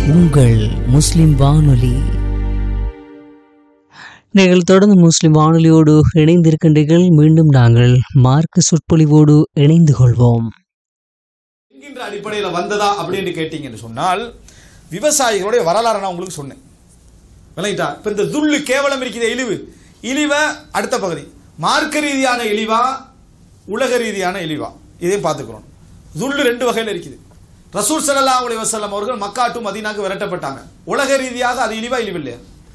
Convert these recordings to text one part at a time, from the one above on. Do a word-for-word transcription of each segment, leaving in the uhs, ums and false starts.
உங்கள் முஸ்லிம் வானொலி. நீங்கள் தொடர்ந்து முஸ்லிம் வானொலியோடு இணைந்திருக்கின்றீர்கள். மீண்டும் நாங்கள் மார்க்க சொற்பொழிவோடு இணைந்து கொள்வோம். என்கின்ற அடிப்படையில் வந்ததா அப்படின்னு கேட்டீங்கன்னு சொன்னால், விவசாயிகளுடைய வரலாறு நான் உங்களுக்கு சொன்னேன். விளங்கிட்டா? இப்போ இந்த துல்லு கேவலம் இருக்கிற இழிவு, இழிவை அடுத்த பகுதி மார்க்க ரீதியான இழிவா உலக ரீதியான இழிவா, இதையும் பார்த்துக்கிறோம். துல்லு ரெண்டு வகையில் இருக்குது. ரசூல் ஸல்லல்லாஹு அலைஹி வஸல்லம் அவர்கள் மக்கா டு மதீனாக்கு விரட்டப்பட்டாங்க. உலக ரீதியாக அது இழிவா இழிவு இல்லையா?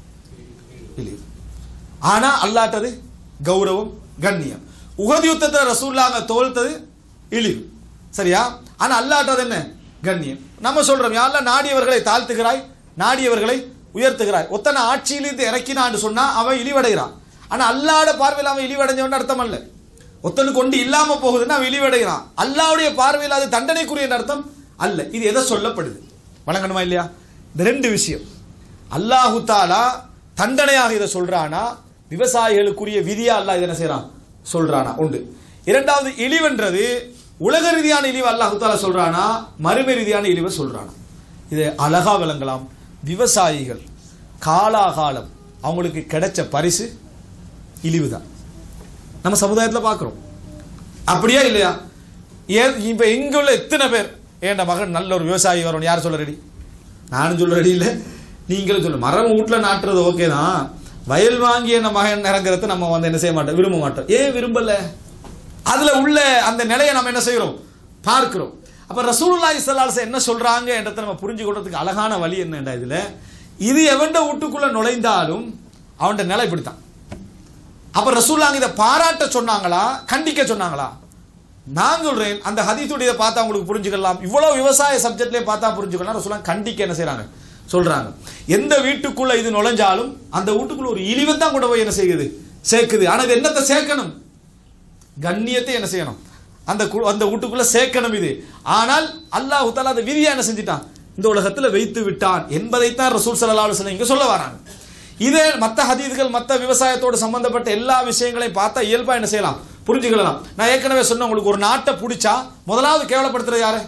இழிவு. ஆனா அல்லாஹ்ட்டது கௌரவம், கண்ணியம். உஹது யுத்தத்தில் ரசூலுல்லாஹ் தோல்த்தது இழிவு, சரியா? ஆனா அல்லாஹ்ட்டது என்ன? கண்ணியம். நம்ம சொல்றோம், யா அல்லாஹ் நாடியவர்களை தாழ்த்துகிறாய், நாடியவர்களை உயர்த்துகிறாய். ஒத்தனை ஆட்சியிலிருந்து இறக்கினான்னு சொன்னா அவன் இழிவடைகிறான். ஆனா அல்லாஹ்வுடைய பார்வையில் அவன் இழிவடைஞ்சவன் அர்த்தம் அல்ல. ஒத்தனு கொண்டு இல்லாம போகுதுன்னா அவன் இழிவடைகிறான். அல்லாஹ்வுடைய பார்வையில் அது தண்டனைக்குரிய அர்த்தம் அல்ல. இது எதை சொல்லப்படுது? வழங்கணுமா இல்லையா? இந்த ரெண்டு விஷயம். அல்லாஹு தாலா தண்டனையாக இதை சொல்றானா, விவசாயிகளுக்குரிய விதியா அல்லாஹ் இதை என்ன செய்யறான் சொல்றானா? உண்டு. இரண்டாவது, இழிவென்றது உலக ரீதியான இழிவு அல்லாஹு தாலா சொல்றானா, மறுமை ரீதியான இழிவை சொல்றானா? இதை அழகா விளங்கலாம். விவசாயிகள் காலாகாலம் அவங்களுக்கு கிடைச்ச பரிசு இழிவு தான். நம்ம சமுதாயத்தில் பார்க்கிறோம். அப்படியா இல்லையா? இப்ப எங்க உள்ள எத்தனை பேர் ஏண்ட மகன் நல்ல ஒரு விவசாயி வரணும், யார் சொல்ல ரெடி? நானும் சொல்ல ரெடி இல்லை, நீங்களும் சொல்ல. மரம் வீட்டில் நாட்டுறது ஓகே தான், வயல் வாங்கி என்ன மகன் இறங்குறது நம்ம வந்து என்ன செய்ய மாட்டோம், விரும்ப மாட்டோம். ஏன் விரும்பல? அதுல உள்ள அந்த நிலையை நம்ம என்ன செய்யறோம், பார்க்கிறோம். அப்ப ரசூலுல்லாஹி ஸல்லல்லாஹு அலைஹி வஸல்லம் என்ன சொல்றாங்க என்றதை நம்ம புரிஞ்சு கொள்றதுக்கு அழகான வழி என்னடா இதுல, இது எவன்ட வீட்டுக்குள்ள நுழைந்தாலும் அவன்ட நிலை இப்படித்தான். அப்ப ரசூலுல்லாஹ் இதை பாராட்ட சொன்னாங்களா, கண்டிக்க சொன்னாங்களா? நான் சொல்றேன், அந்த ஹதீஸுடைய பார்த்தா உங்களுக்கு புரிஞ்சுக்கலாம். இவ்வளவு விவசாய சப்ஜெக்ட்லயே பார்த்தா புரிஞ்சுக்கலாம். ரசூலுல்லாஹ் கண்டிக்க என்ன செய்யறாங்க சொல்றாங்க. எந்த வீட்டுக்குள்ள இது நுழைஞ்சாலும் அந்த வீட்டுக்குள்ள ஒரு இழிவை தான் கூட போய் என்ன செய்யுது, சேர்க்குது. ஆனா இது என்னத்தை சேர்க்கணும்? கண்ணியத்தை என்ன செய்யணும், அந்த அந்த வீட்டுக்குள்ள சேர்க்கணும் இது. ஆனால் அல்லாஹ் தஆலா அந்த விதியை என்ன செஞ்சிட்டான், இந்த உலகத்தில் வைத்து விட்டான் என்பதைத்தான் ரசூல் ஸல்லல்லாஹு அலைஹி வஸல்லம் இங்க சொல்ல வராங்க. இதே மற்ற ஹதீஸ்கள், மற்ற விவசாயத்தோடு சம்பந்தப்பட்ட எல்லா விஷயங்களையும் பார்த்தா இயல்பா என்ன செய்யலாம், புரிஞ்சுக்கலாம். நான் ஏற்கனவே சொன்ன, உங்களுக்கு ஒரு நாட்டை பிடிச்சா முதலாவது கேவலப்படுத்துறது யாரு?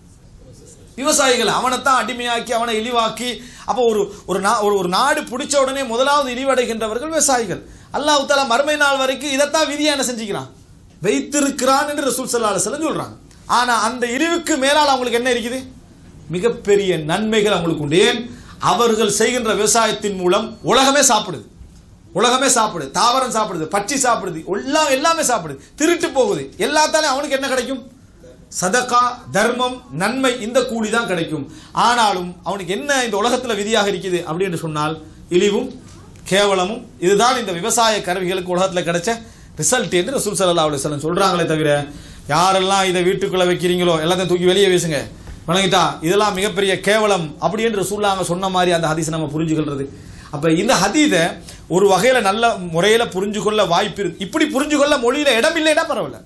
விவசாயிகள். அவனைத்தான் அடிமையாக்கி, அவனை இழிவாக்கி. அப்போ ஒரு ஒரு நாடு பிடிச்ச உடனே முதலாவது இழிவடைகின்றவர்கள் விவசாயிகள். அல்லாஹ் தஆலா மறுமை நாள் வரைக்கும் இதைத்தான் விதியை என்ன செஞ்சுக்கிறான், வைத்திருக்கிறான் என்று ரசூல் ஸல்லல்லாஹு அலைஹி வஸல்லம் சொல்றாங்க. ஆனா அந்த இழிவுக்கு மேலால் அவங்களுக்கு என்ன இருக்குது? மிகப்பெரிய நன்மைகள் அவங்களுக்கு உண்டு. ஏன்? அவர்கள் செய்கின்ற விவசாயத்தின் மூலம் உலகமே சாப்பிடுது, உலகமே சாப்பிடுது, தாவரம் சாப்பிடுது, பச்சி சாப்பிடுது, எல்லாம் எல்லாமே சாப்பிடுது, திருட்டு போகுது. எல்லாத்தாலும் அவனுக்கு என்ன கிடைக்கும்? சதகா, தர்மம், நன்மை, இந்த கூலி தான் கிடைக்கும். ஆனாலும் அவனுக்கு என்ன இந்த உலகத்தில் விதியாக இருக்குது அப்படின்னு சொன்னால் இழிவும் கேவலமும். இதுதான் இந்த விவசாய கருவிகளுக்கு உலகத்தில் கிடைச்ச ரிசல்ட் என்று ரசூல் ஸல்லல்லாஹு அலைஹி வஸல்லம் சொல்றாங்களே தவிர, யாரெல்லாம் இதை வீட்டுக்குள்ள வைக்கிறீங்களோ எல்லாத்தையும் தூக்கி வெளியே வீசுங்க, வணங்கிட்டா, இதெல்லாம் மிகப்பெரிய கேவலம் அப்படி என்று ரசூலுல்லாஹ் சொன்ன மாதிரி அந்த ஹதீஸை நம்ம புரிஞ்சுக்கிறது. அப்ப இந்த ஹதீஸை ஒரு வகையில நல்ல முறையில புரிஞ்சு கொள்ள வாய்ப்பு இருக்கு. இப்படி புரிஞ்சு கொள்ள மொழியில இடம் இல்லைன்னா பரவாயில்ல.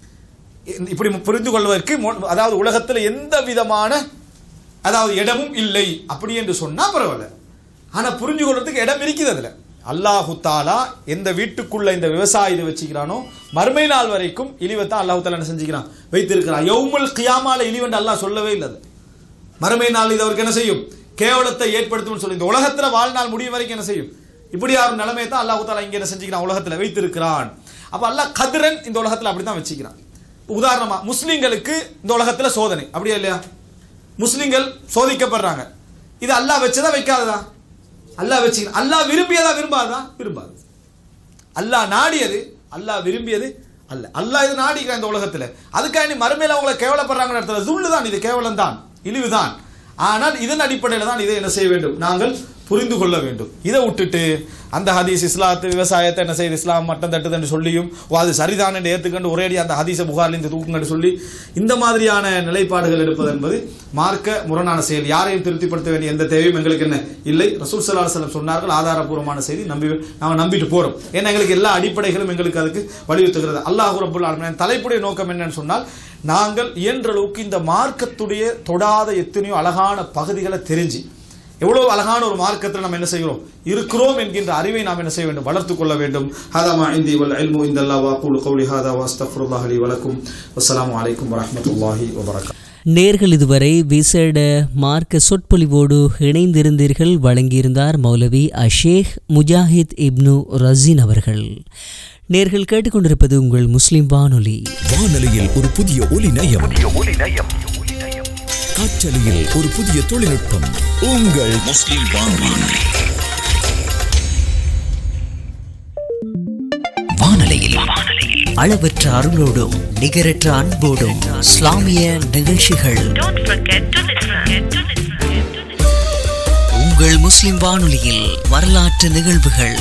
இப்படி புரிந்து கொள்வதற்கு, அதாவது உலகத்தில் எந்த விதமான அதாவது இடமும் இல்லை அப்படி என்று சொன்னா பரவாயில்ல. ஆனா புரிஞ்சு கொள்றதுக்கு இடம் இருக்குது. அதுல அல்லாஹு தாலா எந்த வீட்டுக்குள்ள இந்த விவசாயத்தை வச்சுக்கிறானோ மறுமை நாள் வரைக்கும் இழிவத்தான் அல்லாஹு தாலா என்ன செஞ்சுக்கிறான், வைத்திருக்கிறான். யௌமுல் கியாமால இழிவென்று அல்லாஹ் சொல்லவே இல்லை. மறுமை நாள் இது அவருக்கு என்ன செய்யும், கேவலத்தை ஏற்படுத்தும் சொல்லி இந்த உலகத்துல வாழ்நாள் முடியும் வரைக்கும் என்ன செய்யும், இப்படி யாரும் நிலைமையை தான் அல்லாஹு தாலா இங்க என்ன செஞ்சுக்கிறான், உலகத்துல வைத்திருக்கிறான். அப்ப அல்லாஹ் கதிரன் இந்த உலகத்துல அப்படித்தான் வச்சுக்கிறான். உதாரணமா முஸ்லிம்களுக்கு இந்த உலகத்துல சோதனை, அப்படியா இல்லையா? முஸ்லிம்கள் சோதிக்கப்படுறாங்க. இது அல்லாஹ் வச்சதா வைக்காததா? அல்லாஹ் வச்சுக்க. அல்லாஹ் விரும்பியதா விரும்பாதா? விரும்பாது. அல்லாஹ் நாடியது, அல்லாஹ் விரும்பியது அல்ல. அல்லாஹ் இது நாடிக்கிறான் இந்த உலகத்துல. அதுக்காக நீ மறுமையில அவங்களை கேவலப்படுறாங்கன்னு அர்த்தம். ஜுல்லு தான் இது, கேவலம் தான், இழிவு தான். ஆனால் இதன் அடிப்படையில் தான் இதை என்ன செய்ய வேண்டும், நாங்கள் புரிந்து கொள்ள வேண்டும். இதை விட்டுட்டு அந்த ஹதீஸ் இஸ்லாத்து விவசாயத்தை என்ன செய்யுது, இஸ்லாம் மட்டம் தட்டுதுன்னு சொல்லியும் அது சரிதான் என்று ஏற்றுக்கொண்டு ஒரேடி அந்த ஹதீஸை புகார்லேருந்து தூக்குங்கன்னு சொல்லி இந்த மாதிரியான நிலைப்பாடுகள் எடுப்பது என்பது மார்க்க முரணான செயல். யாரையும் திருப்திப்படுத்த வேண்டிய எந்த தேவையும் எங்களுக்கு என்ன இல்லை. ரசூல் ஸல்லல்லாஹு அலைஹி வஸல்லம் சொன்னார்கள், ஆதாரபூர்வமான செய்தி, நம்பி நாங்கள் நம்பிட்டு போறோம். ஏன்னா எங்களுக்கு எல்லா அடிப்படைகளும் எங்களுக்கு அதுக்கு வலியுறுத்துகிறது. அல்லாஹ் ரப்பல் ஆலமீன் தலைப்புடைய நோக்கம் என்னன்னு சொன்னால், நாங்கள் இயன்ற அளவுக்கு இந்த மார்க்கத்துடைய தொடாத எத்தனையோ அழகான பகுதிகளை தெரிஞ்சு எவ்வளவு அழகான ஒரு மார்க்கத்தில் நம்ம என்ன செய்கிறோம் இருக்கிறோம் என்கின்ற அறிவை நாம் என்ன செய்ய வேண்டும், வளர்த்துக் கொள்ள வேண்டும். ஹதா மா இந்தி வல் இல்மு இந்தல்லாஹ் வ அகூலு கௌலி ஹதா வ அஸ்தக்ஃபிருல்லாஹ லி வ லக்கும். வஸ்ஸலாமு அலைக்கும் வரஹ்மத்துல்லாஹி வ பரகாத்துஹு. நேர்கள் இதுவரை விசேட மார்க்க சொற்பொழிவோடு இணைந்திருந்தீர்கள். வழங்கியிருந்தார் மௌலவி அஷேக் முஜாஹித் இப்னு ரசீன் அவர்கள். நேர்கள் கேட்டுக்கொண்டிருப்பது உங்கள் முஸ்லிம் வானொலி. வானொலியில் ஒரு புதிய ஒலி நயம், காற்றலையில் ஒரு புதிய தொழில்நுட்பம். உங்கள் முஸ்லிம் வானொலி. வானொலியில் அளவற்ற அருளோடும் நிகரற்ற அன்போடும் இஸ்லாமிய நிகழ்ச்சிகள். உங்கள் முஸ்லிம் வானொலியில் வரலாற்று நிகழ்வுகள்.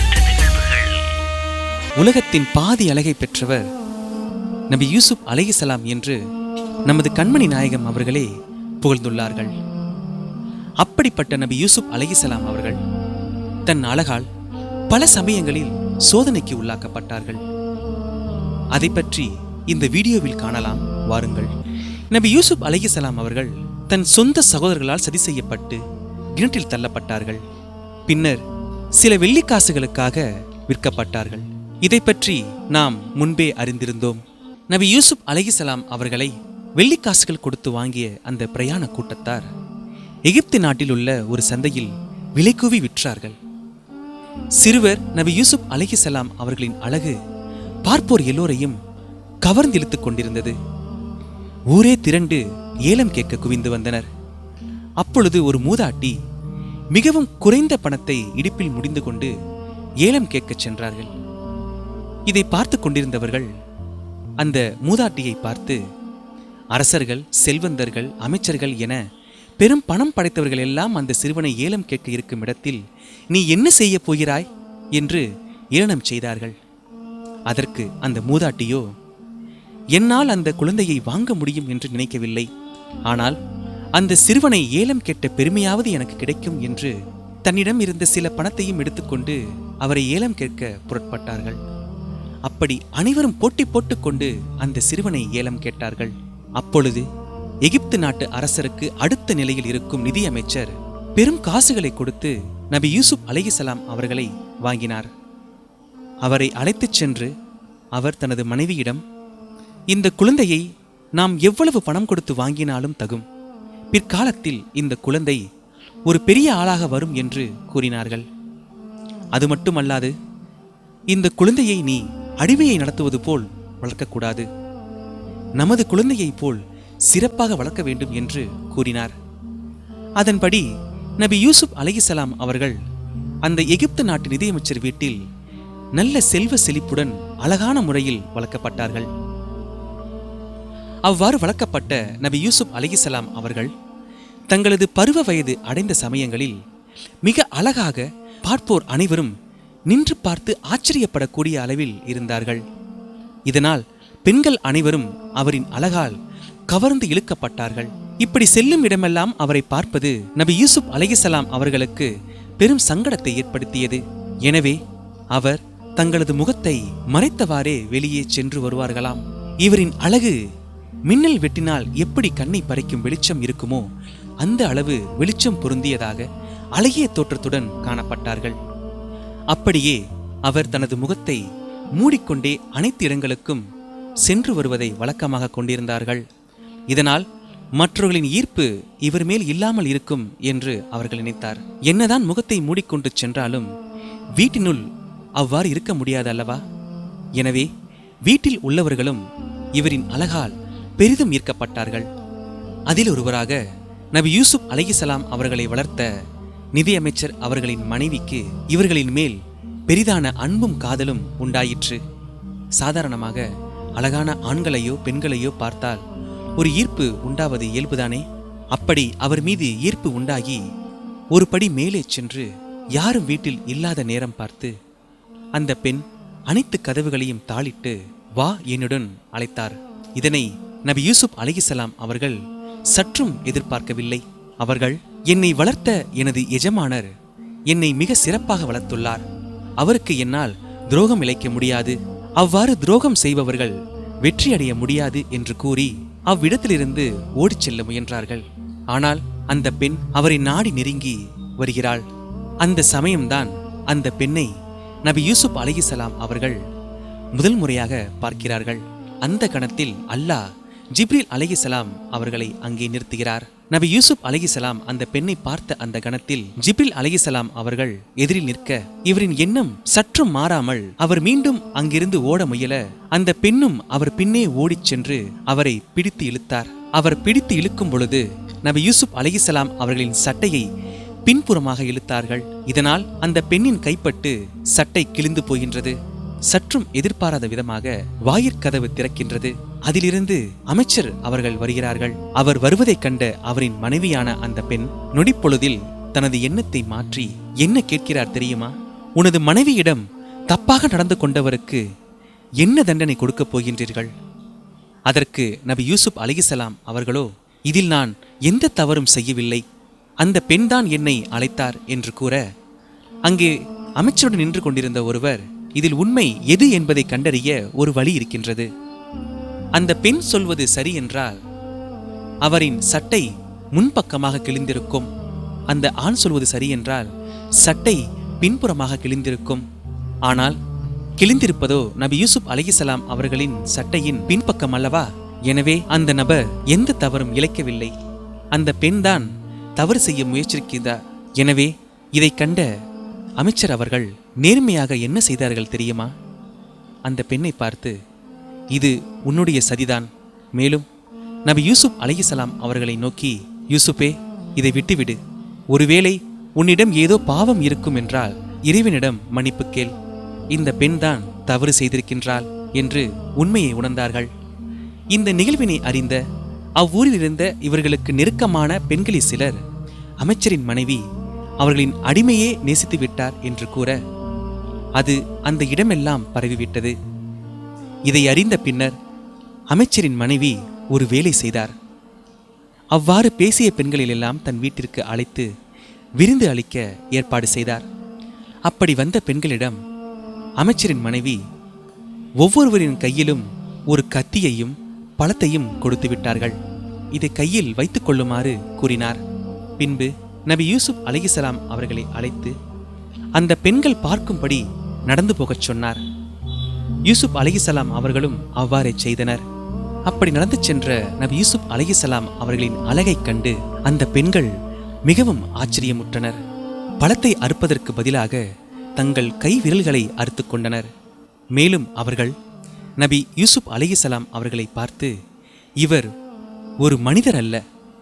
உலகத்தின் பாதி அழகை பெற்றவர் நபி யூசுப் அலைஹிஸ்ஸலாம் என்று நமது கண்மணி நாயகம் அவர்களே புகழ்ந்துள்ளார்கள். அப்படிப்பட்ட நபி யூசுப் அலைஹிஸ்ஸலாம் அவர்கள் தன் அழகால் பல சமயங்களில் சோதனைக்கு உள்ளாக்கப்பட்டார்கள். அதை பற்றி இந்த வீடியோவில் காணலாம், வாருங்கள். நபி யூசுப் அலைஹிஸ்ஸலாம் அவர்கள் தன் சொந்த சகோதரர்களால் சதி செய்யப்பட்டு கிணற்றில் தள்ளப்பட்டார்கள். பின்னர் சில வெள்ளிக்காசுகளுக்காக விற்கப்பட்டார்கள். இதை பற்றி நாம் முன்பே அறிந்திருந்தோம். நபி யூசுப் அலைஹிஸ்ஸலாம் அவர்களை வெள்ளிக்காசுகள் கொடுத்து வாங்கிய அந்த பிரயாண கூட்டத்தார் எகிப்து நாட்டில் உள்ள ஒரு சந்தையில் விலைக்கூவி விற்றார்கள். சிறுவர் நபி யூசுப் அலைஹிஸ்ஸலாம் அவர்களின் அழகு பார்ப்போர் எல்லோரையும் கவர்ந்திழுத்துக் கொண்டிருந்தது. ஊரே திரண்டு ஏலம் கேட்க குவிந்து வந்தனர். அப்பொழுது ஒரு மூதாட்டி மிகவும் குறைந்த பணத்தை இடுப்பில் முடிந்து கொண்டு ஏலம் கேட்கச் சென்றார்கள். இதை பார்த்து கொண்டிருந்தவர்கள் அந்த மூதாட்டியை பார்த்து, அரசர்கள், செல்வந்தர்கள், அமைச்சர்கள் என பெரும் பணம் படைத்தவர்கள் எல்லாம் அந்த சிறுவனை ஏலம் கேட்க இருக்கும் இடத்தில் நீ என்ன செய்ய போகிறாய் என்று ஏளனம் செய்தார்கள். அதற்கு அந்த மூதாட்டியோ, என்னால் அந்த குழந்தையை வாங்க முடியும் என்று நினைக்கவில்லை, ஆனால் அந்த சிறுவனை ஏலம் கேட்ட பெருமையாவது எனக்கு கிடைக்கும் என்று தன்னிடம் இருந்த சில பணத்தையும் எடுத்துக்கொண்டு அவரை ஏலம் கேட்க புறப்பட்டார்கள். அப்படி அனைவரும் போட்டி போட்டுக்கொண்டு அந்த சிறுவனை ஏலம் கேட்டார்கள். அப்பொழுது எகிப்து நாட்டு அரசருக்கு அடுத்த நிலையில் இருக்கும் நிதியமைச்சர் பெரும் காசுகளை கொடுத்து நபி யூசுப் அலைஹிஸ்ஸலாம் அவர்களை வாங்கினார். அவரை அழைத்துச் சென்று அவர் தனது மனைவியிடம், இந்த குழந்தையை நாம் எவ்வளவு பணம் கொடுத்து வாங்கினாலும் தகும், பிற்காலத்தில் இந்த குழந்தை ஒரு பெரிய ஆளாக வரும் என்று கூறினார்கள். அது மட்டுமல்லாது, இந்த குழந்தையை நீ அடிமையை நடத்துவது போல் வளர்க்கக்கூடாது, நமது குழந்தையைப் போல் சிறப்பாக வளர்க்க வேண்டும் என்று கூறினார். அதன்படி நபி யூசுப் அலைஹிஸ்ஸலாம் அவர்கள் அந்த எகிப்து நாட்டு நிதியமைச்சர் வீட்டில் நல்ல செல்வ செழிப்புடன் அழகான முறையில் வளர்க்கப்பட்டார்கள். அவ்வாறு வளர்க்கப்பட்ட நபி யூசுப் அலைஹிஸ்ஸலாம் அவர்கள் தங்களது பருவ வயது அடைந்த சமயங்களில் மிக அழகாக பார்ப்போர் அனைவரும் நின்று பார்த்து ஆச்சரியப்படக்கூடிய அளவில் இருந்தார்கள். இதனால் பெண்கள் அனைவரும் அவரின் அழகால் கவர்ந்து இழுக்கப்பட்டார்கள். இப்படி செல்லும் இடமெல்லாம் அவரை பார்ப்பது நபி யூசுப் அலைஹிஸ்ஸலாம் அவர்களுக்கு பெரும் சங்கடத்தை ஏற்படுத்தியது. எனவே அவர் தங்களது முகத்தை மறைத்தவாறே வெளியே சென்று வருவார்களாம். இவரின் அழகு மின்னல் வெட்டினால் எப்படி கண்ணை பறிக்கும் வெளிச்சம் இருக்குமோ அந்த அளவு வெளிச்சம் பொருந்தியதாக அழகிய தோற்றத்துடன் காணப்பட்டார்கள். அப்படியே அவர் தனது முகத்தை மூடிக்கொண்டே அனைத்து இடங்களுக்கும் சென்று வருவதை வழக்கமாக கொண்டிருந்தார்கள். இதனால் மற்றவர்களின் ஈர்ப்பு இவர் மேல் இல்லாமல் இருக்கும் என்று அவர்கள் நினைத்தார். என்னதான் முகத்தை மூடிக்கொண்டு சென்றாலும் வீட்டினுள் அவ்வாறு இருக்க முடியாது அல்லவா? எனவே வீட்டில் உள்ளவர்களும் இவரின் அழகால் பெரிதும் ஈர்க்கப்பட்டார்கள். அதில் ஒருவராக நபி யூசுப் அலைஹிஸ்ஸலாம் அவர்களை வளர்த்த நிதியமைச்சர் அவர்களின் மனைவிக்கு இவர்களின் மேல் பெரிதான அன்பும் காதலும் உண்டாயிற்று. சாதாரணமாக அழகான ஆண்களையோ பெண்களையோ பார்த்தால் ஒரு ஈர்ப்பு உண்டாவது இயல்புதானே? அப்படி அவர் மீது ஈர்ப்பு உண்டாகி ஒரு படி மேலே சென்று யாரும் வீட்டில் இல்லாத நேரம் பார்த்து அந்த பெண் அனைத்து கதவுகளையும் தாளிட்டு வா என்னுடன் அழைத்தார். இதனை நபி யூசுப் அலைஹிஸ்ஸலாம் அவர்கள் சற்றும் எதிர்பார்க்கவில்லை. அவர்கள், என்னை வளர்த்த எனது எஜமானர் என்னை மிக சிறப்பாக வளர்த்துள்ளார், அவருக்கு என்னால் துரோகம் இழைக்க முடியாது, அவ்வாறு துரோகம் செய்பவர்கள் வெற்றியடைய முடியாது என்று கூறி அவ்விடத்திலிருந்து ஓடிச் செல்ல முயன்றார்கள். ஆனால் அந்த பெண் அவரை நாடி நெருங்கி வருகிறாள். அந்த சமயம்தான் அந்த பெண்ணை நபி யூசுப் அலைஹிஸ்ஸலாம் அவர்கள் முதல் முறையாக பார்க்கிறார்கள். அந்த கணத்தில் அல்லாஹ் ஜிப்ரீல் அலைஹிஸ்ஸலாம் அவர்களை அங்கே நிறுத்துகிறார். நபி யூசுப் அலைஹிஸ்ஸலாம் அந்த பெண்ணை பார்த்த அந்த கணத்தில் ஜிப்ரீல் அலைஹிஸ்ஸலாம் அவர்கள் எதிரில் நிற்க, இவரின் எண்ணம் சற்றும் மாறாமல் அவர் மீண்டும் அங்கிருந்து ஓட முயல, அந்த பெண்ணும் அவர் பின்னே ஓடிச் சென்று அவரை பிடித்து இழுத்தார். அவர் பிடித்து இழுக்கும் பொழுது நபி யூசுப் அலைஹிஸ்ஸலாம் அவர்களின் சட்டையை பின்புறமாக இழுத்தார்கள். இதனால் அந்த பெண்ணின் கைப்பட்டு சட்டை கிழிந்து போகின்றது. சற்றும் எதிர்பாராத விதமாக வாயிற்கதவு திறக்கின்றது. அதிலிருந்து அமைச்சர் அவர்கள் வருகிறார்கள். அவர் வருவதைக் கண்ட அவரின் மனைவியான அந்த பெண் நொடிப்பொழுதில் தனது எண்ணத்தை மாற்றி என்ன கேட்கிறார் தெரியுமா? உனது மனைவியிடம் தப்பாக நடந்து கொண்டவருக்கு என்ன தண்டனை கொடுக்கப் போகின்றீர்கள்? அதற்கு நபி யூசுப் அலைஹிஸ்ஸலாம் அவர்களோ, இதில் நான் எந்த தவறும் செய்யவில்லை, அந்த பெண்தான் என்னை அழைத்தார் என்று கூற, அங்கே அமைச்சருடன் நின்று கொண்டிருந்த ஒருவர், இதில் உண்மை எது என்பதை கண்டறிய ஒரு வழி இருக்கின்றது. அந்த பெண் சொல்வது சரி என்றால் அவரின் சட்டை முன்பக்கமாக கிழிந்திருக்கும். அந்த ஆண் சொல்வது சரி என்றால் சட்டை பின்புறமாக கிழிந்திருக்கும். ஆனால் கிழிந்திருப்பதோ நபி யூசுப் அலைஹிஸ்ஸலாம் அவர்களின் சட்டையின் பின்பக்கம் அல்லவா? எனவே அந்த நபர் எந்த தவறும் இழைக்கவில்லை. அந்த பெண் தான் தவறு செய்ய முயற்சிக்கிறார். எனவே இதை கண்ட அமைச்சர் அவர்கள் நேர்மையாக என்ன செய்தார்கள் தெரியுமா? அந்த பெண்ணை பார்த்து, இது உன்னுடைய சதிதான். மேலும் நபி யூசுப் அலைஹிஸ்ஸலாம் அவர்களை நோக்கி, யூசுப்பே, இதை விட்டுவிடு. ஒருவேளை உன்னிடம் ஏதோ பாவம் இருக்கும் என்றால் இறைவனிடம் மன்னிப்பு கேள். இந்த பெண் தான் தவறு செய்திருக்கின்றாள் என்று உண்மையை உணர்ந்தார்கள். இந்த நிகழ்வினை அறிந்த அவ்வூரில் இருந்த இவர்களுக்கு நெருக்கமான பெண்களில் சிலர், அமைச்சரின் மனைவி அவர்களின் அடிமையே நேசித்து விட்டார் என்று கூற, அது அந்த இடமெல்லாம் பரவிவிட்டது. இதை அறிந்த பின்னர் அமைச்சரின் மனைவி ஒரு வேலை செய்தார். அவ்வாறு பேசிய பெண்களிலெல்லாம் தன் வீட்டிற்கு அழைத்து விருந்து அளிக்க ஏற்பாடு செய்தார். அப்படி வந்த பெண்களிடம் அமைச்சரின் மனைவி ஒவ்வொருவரின் கையிலும் ஒரு கத்தியையும் பழத்தையும் கொடுத்து விட்டார்கள். இதை கையில் வைத்துக் கொள்ளுமாறு கூறினார். பின்பு நபி யூசுப் அலைஹிஸ்ஸலாம் அவர்களை அழைத்து அந்த பெண்கள் பார்க்கும்படி நடந்து போகச் சொன்னார். யூசுப் அலைஹிஸ்ஸலாம் அவர்களும் அவ்வாறே செய்தனர். அப்படி நடந்து சென்ற நபி யூசுப் அலைஹிஸ்ஸலாம் அவர்களின் அழகைக் கண்டு அந்த பெண்கள் மிகவும் ஆச்சரியமுற்றனர். பழத்தை அறுப்பதற்கு பதிலாக தங்கள் கை விரல்களை அறுத்து கொண்டனர். மேலும் அவர்கள் நபி யூசுப் அலைஹிஸ்ஸலாம் அவர்களை பார்த்து, இவர் ஒரு மனிதர் அல்ல,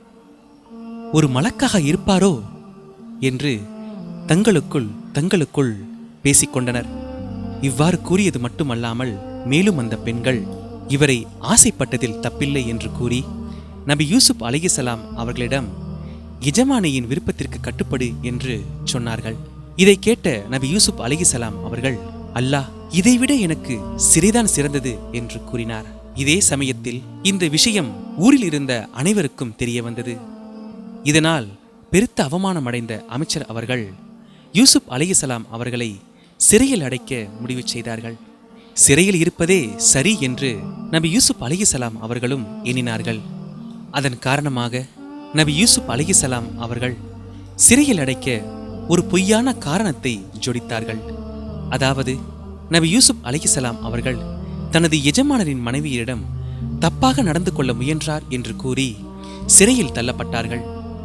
ஒரு மலக்காக இருப்பாரோ என்று தங்களுக்குள் தங்களுக்குள் பேசிக்கொண்டனர். இவ்வாறு கூறியது மட்டுமல்லாமல் மேலும் அந்த பெண்கள் இவரை ஆசைப்பட்டதில் தப்பில்லை என்று கூறி நபி யூசுப் அலைஹிஸ்ஸலாம் அவர்களிடம் எஜமானியின் விருப்பத்திற்கு கட்டுப்படு என்று சொன்னார்கள். இதை கேட்ட நபி யூசுப் அலைஹிஸ்ஸலாம் அவர்கள், அல்லாஹ் இதைவிட எனக்கு சிறைதான் சிறந்தது என்று கூறினார். இதே சமயத்தில் இந்த விஷயம் ஊரில் இருந்த அனைவருக்கும் தெரிய வந்தது. இதனால் பெருத்த அவமானமடைந்த அமைச்சர் அவர்கள் யூசுப் அலைஹிஸ்ஸலாம் அவர்களை சிறையில் அடைக்க முடிவு செய்தார்கள். சிறையில் இருப்பதே சரி என்று நபி யூசுப் அலைஹிஸ்ஸலாம் அவர்களும் எண்ணினார்கள். அதன் காரணமாக நபி யூசுப் அலைஹிஸ்ஸலாம் அவர்கள் சிறையில் அடைக்க ஒரு பொய்யான காரணத்தை ஜோடித்தார்கள். அதாவது நபி யூசுப் அலைஹிஸ்ஸலாம் அவர்கள் தனது எஜமானரின் மனைவியிடம் தப்பாக நடந்து கொள்ள முயன்றார் என்று கூறி சிறையில் தள்ளப்பட்டார்கள்.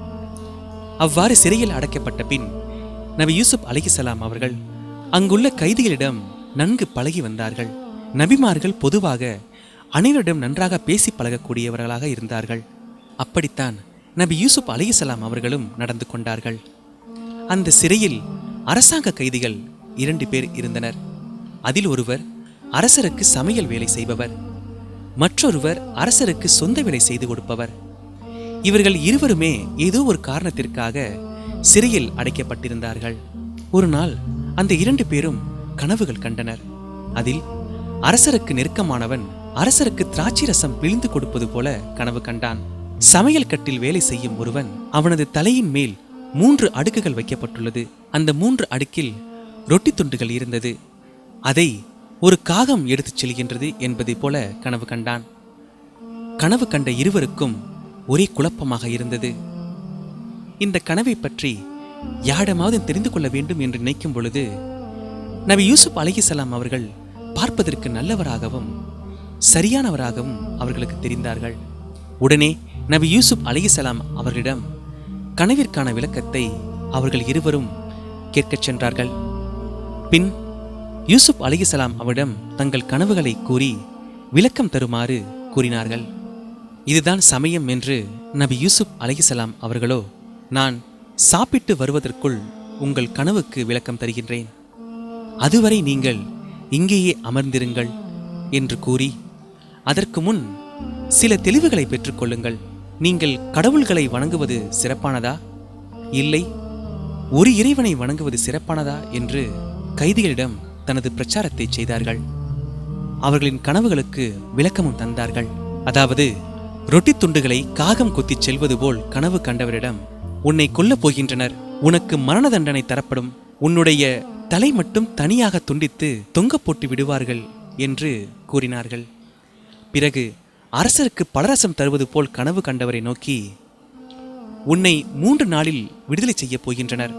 அவ்வாறு சிறையில் அடைக்கப்பட்ட பின் நபி யூசுப் அலைஹிஸ்ஸலாம் அவர்கள் அங்குள்ள கைதிகளிடம் நன்கு பழகி வந்தார்கள். நபிமார்கள் பொதுவாக அனைவரிடம் நன்றாக பேசி பழகக்கூடியவர்களாக இருந்தார்கள். அப்படித்தான் நபி யூசுப் அலைஹிஸ்ஸலாம் அவர்களும் நடந்து கொண்டார்கள். அந்த சிறையில் அரசாங்க கைதிகள் இரண்டு பேர் இருந்தனர். அதில் ஒருவர் அரசருக்கு சமையல் வேலை செய்பவர், மற்றொருவர் அரசருக்கு சொந்த வேலை செய்து கொடுப்பவர். இவர்கள் இருவருமே ஏதோ ஒரு காரணத்திற்காக சிறையில் அடைக்கப்பட்டிருந்தார்கள். ஒரு நாள் அந்த இரண்டு பேரும் கனவுகள் கண்டனர். அதில் அரசருக்கு நெருக்கமானவன் அரசருக்கு திராட்சை ரசம் பிழிந்து கொடுப்பது போல கனவு கண்டான். சமையல் கட்டில் வேலை செய்யும் ஒருவன், அவனது தலையின் மேல் மூன்று அடுக்குகள் வைக்கப்பட்டுள்ளது. அந்த மூன்று அடுக்கில் ரொட்டி துண்டுகள் இருந்தது. அதை ஒரு காகம் எடுத்துச் செல்கின்றது என்பதை போல கனவு கண்டான். கனவு கண்ட இருவருக்கும் ஒரே குழப்பமாக இருந்தது. இந்த கனவை பற்றி யாரிடமாவது தெரிந்து கொள்ள வேண்டும் என்று நினைக்கும் பொழுது நபி யூசுப் அலைஹிஸ்ஸலாம் அவர்கள் பார்ப்பதற்கு நல்லவராகவும் சரியானவராகவும் அவர்களுக்கு தெரிந்தார்கள். உடனே நபி யூசுப் அலைஹிஸ்ஸலாம் அவர்களிடம் கனவிற்கான விளக்கத்தை அவர்கள் இருவரும் கேட்கச் சென்றார்கள். பின் யூசுப் அலைஹிஸ்ஸலாம் அவரிடம் தங்கள் கனவுகளை கூறி விளக்கம் தருமாறு கூறினார்கள். இதுதான் சமயம் என்று நபி யூசுப் அலைஹிஸ்ஸலாம் அவர்களோ, நான் சாப்பிட்டு வருவதற்குள் உங்கள் கனவுக்கு விளக்கம் தருகின்றேன், அதுவரை நீங்கள் இங்கேயே அமர்ந்திருங்கள் என்று கூறி, அதற்கு முன் சில தெளிவுகளை பெற்றுக்கொள்ளுங்கள். நீங்கள் கடவுள்களை வணங்குவது சிறப்பானதா, இல்லை ஒரு இறைவனை வணங்குவது சிறப்பானதா என்று கைதிகளிடம் தனது பிரச்சாரத்தை செய்தார்கள். அவர்களின் கனவுகளுக்கு விளக்கமும் தந்தார்கள். அதாவது, ரொட்டி துண்டுகளை காகம் கொத்திச் செல்வது போல் கனவு கண்டவரிடம், உன்னை கொல்லப் போகின்றனர், உனக்கு மரண தண்டனை தரப்படும், உன்னுடைய தலை மட்டும் தனியாக துண்டித்து தொங்க போட்டு விடுவார்கள் என்று கூறினார்கள். பிறகு அரசருக்கு பலரசம் தருவது போல் கனவு கண்டவரை நோக்கி, உன்னை மூன்று நாளில் விடுதலை செய்யப் போகின்றனர்,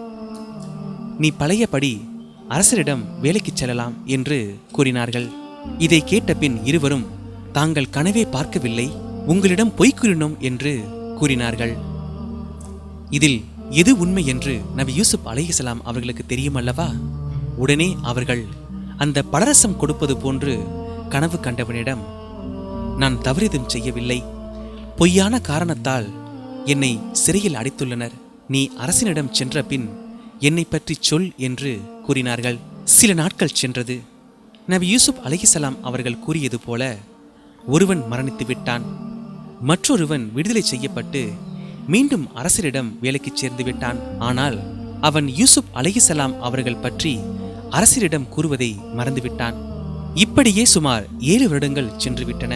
நீ பழையபடி அரசரிடம் வேலைக்கு செல்லலாம் என்று கூறினார்கள். இதை கேட்ட பின் இருவரும் தாங்கள் கனவே பார்க்கவில்லை, உங்களிடம் பொய் கூறினோம் என்று கூறினார்கள். இதில் எது உண்மை என்று நபி யூசுப் அலைஹிஸ்ஸலாம் அவர்களுக்கு தெரியும் அல்லவா? உடனே அவர்கள் அந்த பலரசம் கொடுப்பது போன்று கனவு கண்டவனிடம், நான் தவறிதும் செய்யவில்லை, பொய்யான காரணத்தால் என்னை சிறையில் அடைத்துள்ளனர், நீ அரசனிடம் சென்ற பின் என்னை பற்றி சொல் என்று கூறினார்கள். சில நாட்கள் சென்றது. நபி யூசுப் அலைஹிஸ்ஸலாம் அவர்கள் கூறியது போல ஒருவன் மரணித்து விட்டான், மற்றொருவன் விடுதலை செய்யப்பட்டு மீண்டும் அரசரிடம் வேலைக்கு சேர்ந்து விட்டான். ஆனால் அவன் யூசுப் அலைஹிஸ்ஸலாம் அவர்கள் பற்றி அரசரிடம் கூறுவதை மறந்துவிட்டான். இப்படியே சுமார் ஏழு வருடங்கள் சென்று விட்டன.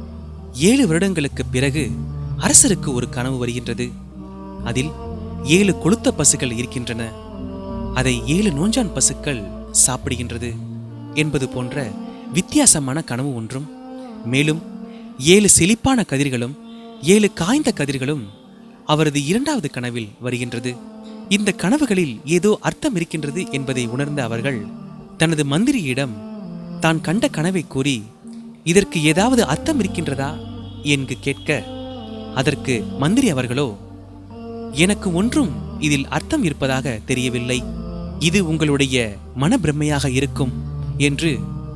ஏழு வருடங்களுக்கு பிறகு அரசருக்கு ஒரு கனவு வருகின்றது. அதில் ஏழு கொழுத்த பசுக்கள் இருக்கின்றன, அதை ஏழு நோஞ்சான் பசுக்கள் சாப்பிடுகின்றது என்பது போன்ற வித்தியாசமான கனவு ஒன்றும், மேலும் ஏழு செழிப்பான கதிர்களும் ஏழு காய்ந்த கதிர்களும் அவரது இரண்டாவது கனவில் வருகின்றது. இந்த கனவுகளில் ஏதோ அர்த்தம் இருக்கின்றது என்பதை உணர்ந்த அவர்கள் தனது மந்திரியிடம் தான் கண்ட கனவை கூறி, இதற்கு ஏதாவது அர்த்தம் இருக்கின்றதா என்று கேட்க, அதற்கு மந்திரி அவர்களோ, எனக்கு ஒன்றும் இதில் அர்த்தம் இருப்பதாக தெரியவில்லை, இது உங்களுடைய மனப்பிரமையாக இருக்கும் என்று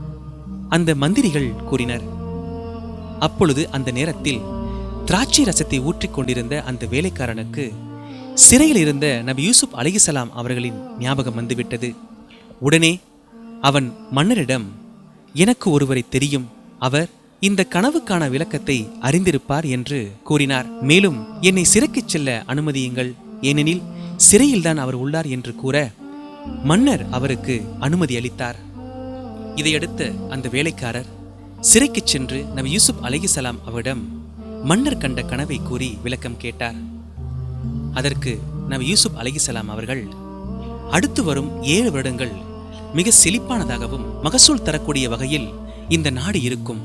அந்த மந்திரிகள் கூறினர். அப்பொழுது அந்த நேரத்தில் திராட்சை ரசத்தை ஊற்றிக் கொண்டிருந்த அந்த வேலைக்காரனுக்கு சிறையில் இருந்த நபி யூசுப் அலைஹிஸ்ஸலாம் அவர்களின் ஞாபகம் வந்துவிட்டது. உடனே அவன் மன்னரிடம், எனக்கு ஒருவரை தெரியும், அவர் இந்த கனவுக்கான விளக்கத்தை அறிந்திருப்பார் என்று கூறினார். மேலும் என்னை சிறைக்குச் செல்ல அனுமதியுங்கள், ஏனெனில் சிறையில்தான் அவர் உள்ளார் என்று கூற மன்னர் அவருக்கு அனுமதி அளித்தார். இதையடுத்து அந்த வேலைக்காரர் சிறைக்குச் சென்று நபி யூசுப் அலைஹிஸ்ஸலாம் அவரிடம் மன்னர் கண்ட கனவை கூறி விளக்கம் கேட்டார். அதற்கு நபி யூசுப் அலைஹிஸ்ஸலாம் அவர்கள், அடுத்து வரும் ஏழு வருடங்கள் மிக செழிப்பானதாகவும் மகசூல் தரக்கூடிய வகையில் இந்த நாடு இருக்கும்,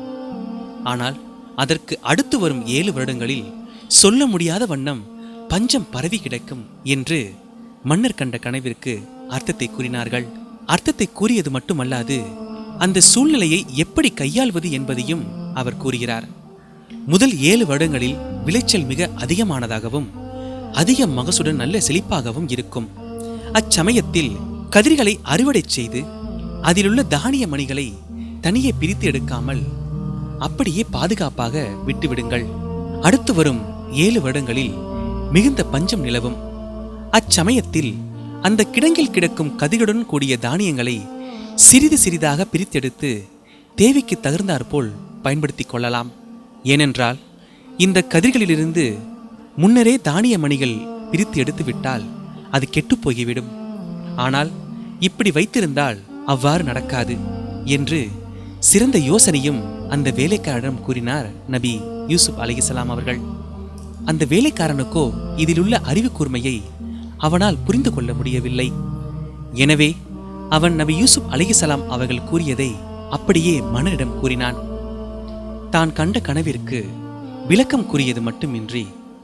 ஆனால் அதற்கு அடுத்து வரும் ஏழு வருடங்களில் சொல்ல முடியாத வண்ணம் பஞ்சம் பரவி கிடக்கும் என்று மன்னர் கண்ட கனவிற்கு அர்த்தத்தை கூறினார்கள். அர்த்தத்தை கூறியது மட்டுமல்லாது அந்த சூழ்நிலையை எப்படி கையாள்வது என்பதையும் அவர் கூறுகிறார். முதல் ஏழு வருடங்களில் விளைச்சல் மிக அதிகமானதாகவும் அதிக மகசுடன் நல்ல செழிப்பாகவும் இருக்கும். அச்சமயத்தில் கதிர்களை அறுவடை செய்து அதிலுள்ள தானிய மணிகளை தனியே பிரித்து எடுக்காமல் அப்படியே பாதுகாப்பாக விட்டுவிடுங்கள். அடுத்து வரும் ஏழு வருடங்களில் மிகுந்த பஞ்சம் நிலவும். அச்சமயத்தில் அந்த கிடங்கில் கிடக்கும் கதிர்களுடன் கூடிய தானியங்களை சிறிது சிறிதாக பிரித்தெடுத்து தேவைக்கு தகுந்தாற்போல் பயன்படுத்திக் கொள்ளலாம். ஏனென்றால் இந்த கதிர்களிலிருந்து முன்னரே தானிய மணிகள் பிரித்து எடுத்து விட்டால் அது கெட்டுப்போய்விடும். ஆனால் இப்படி வைத்திருந்தால் அவ்வாறு நடக்காது என்று சிறந்த யோசனையும் அந்த வேலைக்காரனிடம் கூறினார் நபி யூசுப் அலைஹிஸ்ஸலாம் அவர்கள். அந்த வேலைக்காரனுக்கோ இதிலுள்ள அறிவு கூர்மையை அவனால் புரிந்து கொள்ள முடியவில்லை. எனவே அவன் நபி யூசுப் அலைஹிஸ்ஸலாம் அவர்கள் கூறியதை அப்படியே மன்னரிடம் கூறினான். தான் கண்ட கனவிற்கு விளக்கம் கூறியது மட்டுமின்றி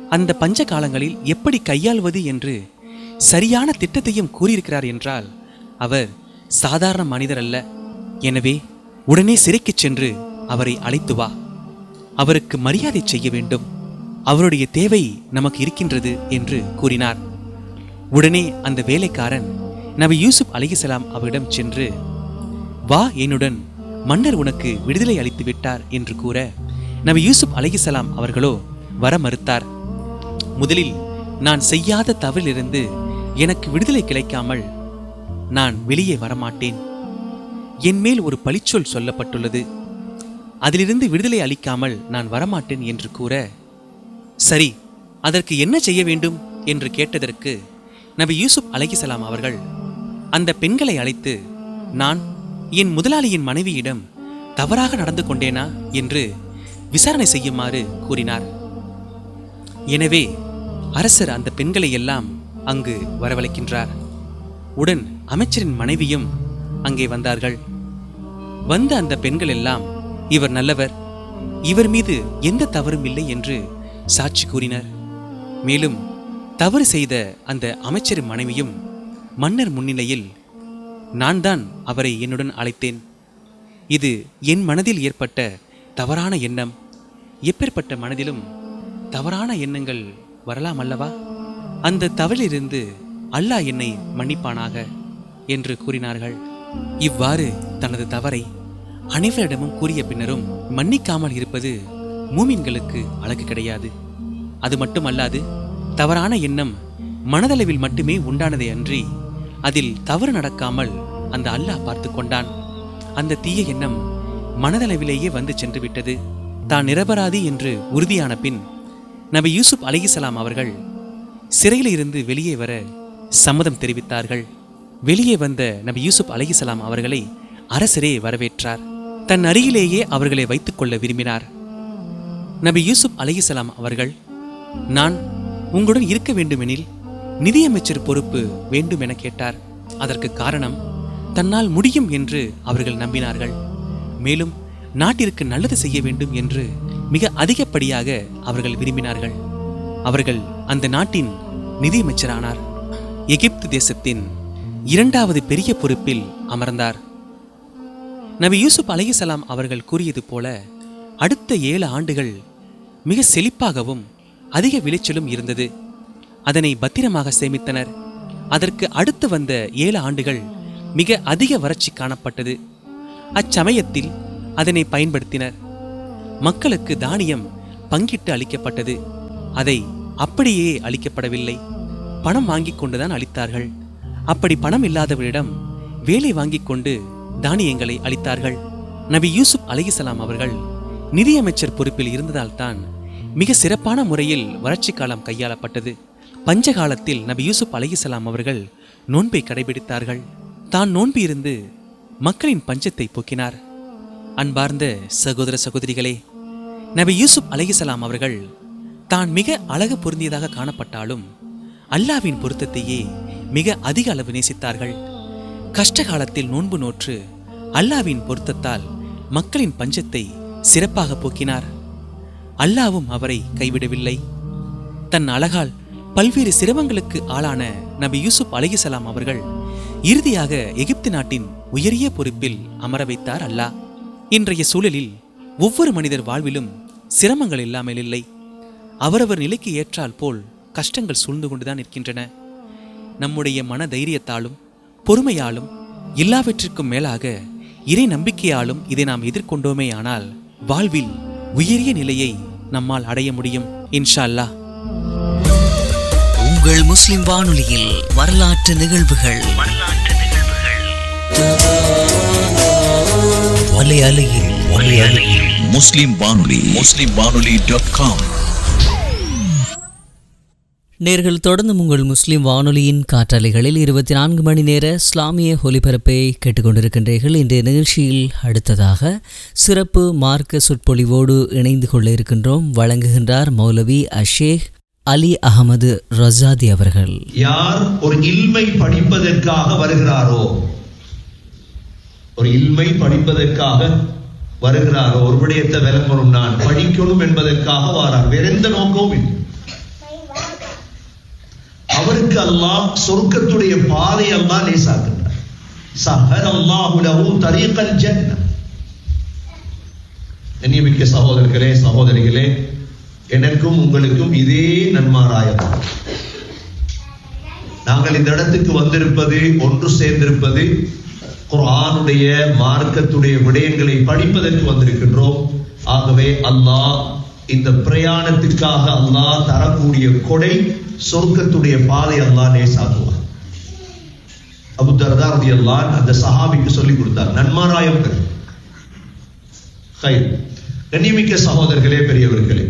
அந்த பஞ்ச காலங்களில் எப்படி கையாள்வது என்று சரியான திட்டத்தையும் கூறியிருக்கிறார் என்றால் அவர் சாதாரண மனிதர் அல்ல. எனவே உடனே சிறைக்கு சென்று அவரை அழைத்து வா, அவருக்கு மரியாதை செய்ய வேண்டும், அவருடைய தேவை நமக்கு இருக்கின்றது என்று கூறினார். உடனே அந்த வேலைக்காரன் நபி யூசுப் அலைஹிஸ்ஸலாம் அவரிடம் சென்று, வா, என்னுடன், மன்னர் உனக்கு விடுதலை அளித்து விட்டார் என்று கூற நபி யூசுப் அலைஹிஸ்ஸலாம் அவர்களோ வர மறுத்தார். முதலில் நான் செய்யாத தவறிலிருந்து எனக்கு விடுதலை கிடைக்காமல் நான் வெளியே வரமாட்டேன். என் மேல் ஒரு பழிச்சொல் சொல்லப்பட்டுள்ளது, அதிலிருந்து விடுதலை அளிக்காமல் நான் வரமாட்டேன் என்று கூற, சரி, அதற்கு என்ன செய்ய வேண்டும் என்று கேட்டதற்கு நபி யூசுப் அலைஹிஸ்ஸலாம் அவர்கள் அந்த பெண்களை அழைத்து, நான் என் முதலாளியின் மனைவியிடம் தவறாக நடந்து கொண்டேனா என்று விசாரணை செய்யுமாறு கூறினார். எனவே அரசர் அந்த பெண்களை எல்லாம் அங்கு வரவழைக்கின்றார். உடன் அமைச்சரின் மனைவியும் அங்கே வந்தார்கள். வந்த அந்த பெண்கள் எல்லாம் இவர் நல்லவர், இவர் மீது எந்த தவறும் இல்லை என்று சாட்சி கூறினர். மேலும் தவறு செய்த அந்த அமைச்சரின் மனைவியும் மன்னர் முன்னிலையில், நான் தான் அவரை என்னுடன் அழைத்தேன், இது என் மனதில் ஏற்பட்ட தவறான எண்ணம், எப்பேற்பட்ட மனதிலும் தவறான எண்ணங்கள் வரலாம் அல்லவா, அந்த தவறிலிருந்து அல்லாஹ் என்னை மன்னிப்பானாக என்று கூறினார்கள். இவ்வாறு தனது தவறை அனைவரிடமும் கூறிய பின்னரும் மன்னிக்காமல் இருப்பது மூமின்களுக்கு அழகு கிடையாது. அது மட்டுமல்லாது, தவறான எண்ணம் மனதளவில் மட்டுமே உண்டானதை அன்றி அதில் தவறு நடக்காமல் அந்த அல்லாஹ் பார்த்து கொண்டான். அந்த தீய எண்ணம் மனதளவிலேயே வந்து சென்று விட்டது. தான் நிரபராதி என்று உறுதியான பின் நபி யூசுப் அலைஹிஸ்ஸலாம் அவர்கள் சிறையில் இருந்து வெளியே வர சம்மதம் தெரிவித்தார்கள். வெளியே வந்த நபி யூசுப் அலைஹிஸ்ஸலாம் அவர்களை அரசரே வரவேற்றார். தன் அருகிலேயே அவர்களை வைத்துக் கொள்ள விரும்பினார். நபி யூசுப் அலைஹிஸ்ஸலாம் அவர்கள், நான் உங்களுடன் இருக்க வேண்டுமெனில் நிதியமைச்சர் பொறுப்பு வேண்டும் என கேட்டார். அதற்கு காரணம், தன்னால் முடியும் என்று அவர்கள் நம்பினார்கள். மேலும் நாட்டிற்கு நல்லது செய்ய வேண்டும் என்று மிக அதிகப்படியாக அவர்கள் விரும்பினார்கள். அவர்கள் அந்த நாட்டின் நிதியமைச்சரானார். எகிப்து தேசத்தின் இரண்டாவது பெரிய பொறுப்பில் அமர்ந்தார். நபி யூசுப் அலைஹிஸ்ஸலாம் அவர்கள் கூறியது போல அடுத்த ஏழு ஆண்டுகள் மிக செழிப்பாகவும் அதிக விளைச்சலும் இருந்தது. அதனை பத்திரமாக சேமித்தனர். அதற்கு அடுத்து வந்த ஏழு ஆண்டுகள் மிக அதிக வறட்சி காணப்பட்டது. அச்சமயத்தில் அதனை பயன்படுத்தினர். மக்களுக்கு தானியம் பங்கிட்டு அளிக்கப்பட்டது. அதை அப்படியே அளிக்கப்படவில்லை, பணம் வாங்கிக் கொண்டுதான் அளித்தார்கள். அப்படி பணம் இல்லாதவரிடம் வேலை வாங்கிக் கொண்டு தானியங்களை அளித்தார்கள். நபி யூசுப் அலைஹிஸ்ஸலாம் அவர்கள் நிதியமைச்சர் பொறுப்பில் இருந்ததால் தான் மிக சிறப்பான முறையில் வறட்சி காலம் கையாளப்பட்டது. பஞ்ச காலத்தில் நபி யூசுப் அலைஹிஸ்ஸலாம் அவர்கள் நோன்பை கடைபிடித்தார்கள். தான் நோன்பு இருந்து மக்களின் பஞ்சத்தை போக்கினார். அன்பார்ந்த சகோதர சகோதரிகளே, நபி யூசுப் அலைஹிஸ்ஸலாம் அவர்கள் தான் மிக அழகு பொருந்தியதாக காணப்பட்டாலும் அல்லாஹ்வின் பொருத்தத்தையே மிக அதிக அளவு நேசித்தார்கள். கஷ்ட காலத்தில் நோன்பு நோற்று அல்லாஹ்வின் பொருத்தத்தால் மக்களின் பஞ்சத்தை சிறப்பாக போக்கினார். அல்லாஹ்வும் அவரை கைவிடவில்லை. தன் அழகால் பல்வேறு சிரமங்களுக்கு ஆளான நபி யூசுப் அலைஹிஸ்ஸலாம் அவர்கள் இறுதியாக எகிப்து நாட்டின் உயரிய பொறுப்பில் அமர வைத்தார் அல்லாஹ். இன்றைய சூழலில் ஒவ்வொரு மனிதர் வாழ்விலும் சிரமங்கள் இல்லாமல் இல்லை. அவரவர் நிலைக்கு ஏற்றால் போல் கஷ்டங்கள் சூழ்ந்து கொண்டுதான் இருக்கின்றன. நம்முடைய மன தைரியத்தாலும் பொறுமையாலும் எல்லாவற்றிற்கும் மேலாக இறை நம்பிக்கையாலும் இதை நாம் எதிர்கொண்டோமே ஆனால் வாழ்வில் உயரிய நிலையை நம்மால் அடைய முடியும் இன்ஷா அல்லாஹ். உங்கள் முஸ்லிம் வானொலியில் வரலாற்று நிகழ்வுகள் வலையலையில் வலையலையில் முஸ்லிம் வானொலி முஸ்லிம் வானொலி டாட் காம். நேர்கள் தொடர்ந்து உங்கள் முஸ்லிம் வானொலியின் காற்றலைகளில் இருபத்தி நான்கு மணி நேர இஸ்லாமிய ஒலிபரப்பை கேட்டுக்கொண்டிருக்கின்றீர்கள். இன்றைய நிகழ்ச்சியில் அடுத்ததாக சிறப்பு மார்க்க சொற்பொழிவோடு இணைந்து கொள்ள இருக்கின்றோம். வழங்குகின்றார் மௌலவி அஷேக் அலி அகமது ரஸாதி அவர்கள். யார் ஒரு இல்மை படிப்பதற்காக வருகிறாரோ, ஒரு இல்மை படிப்பதற்காக வருகிறாரோ, ஒரு விடயத்தை விளங்கணும், நான் படிக்கணும் என்பதற்காக வாரார், வேற எந்த நோக்கமும் இல்லை. அவருக்கு அல்லாஹ் சொர்க்கத்துடைய பாதை அல்லாஹ் லேசாக்குகிறார். சஹரல்லாஹு லஹு தரீகல் ஜன்னah. கண்ணியமிக்க சகோதரர்களே சகோதரிகளே, எனக்கும் உங்களுக்கும் இதே நன்மாராயம். நாங்கள் இந்த இடத்துக்கு வந்திருப்பது, ஒன்று சேர்ந்திருப்பது குர்ஆனுடைய மார்க்கத்துடைய விடயங்களை படிப்பதற்கு வந்திருக்கின்றோம். ஆகவே அல்லாஹ் இந்த பிரயாணத்திற்காக அல்லாஹ் தரக்கூடிய கொடை சொர்க்கத்துடைய பாதை அல்லாஹ் லேசாக்குவார். அபூ தர்தா ரலியல்லாஹு அன்ஹு அந்த சஹாபிக்கு சொல்லிக் கொடுத்தார், நன்மாராயம் பெறு. ஹைர். கண்ணியமிக்க சகோதரர்களே பெரியவர்களே,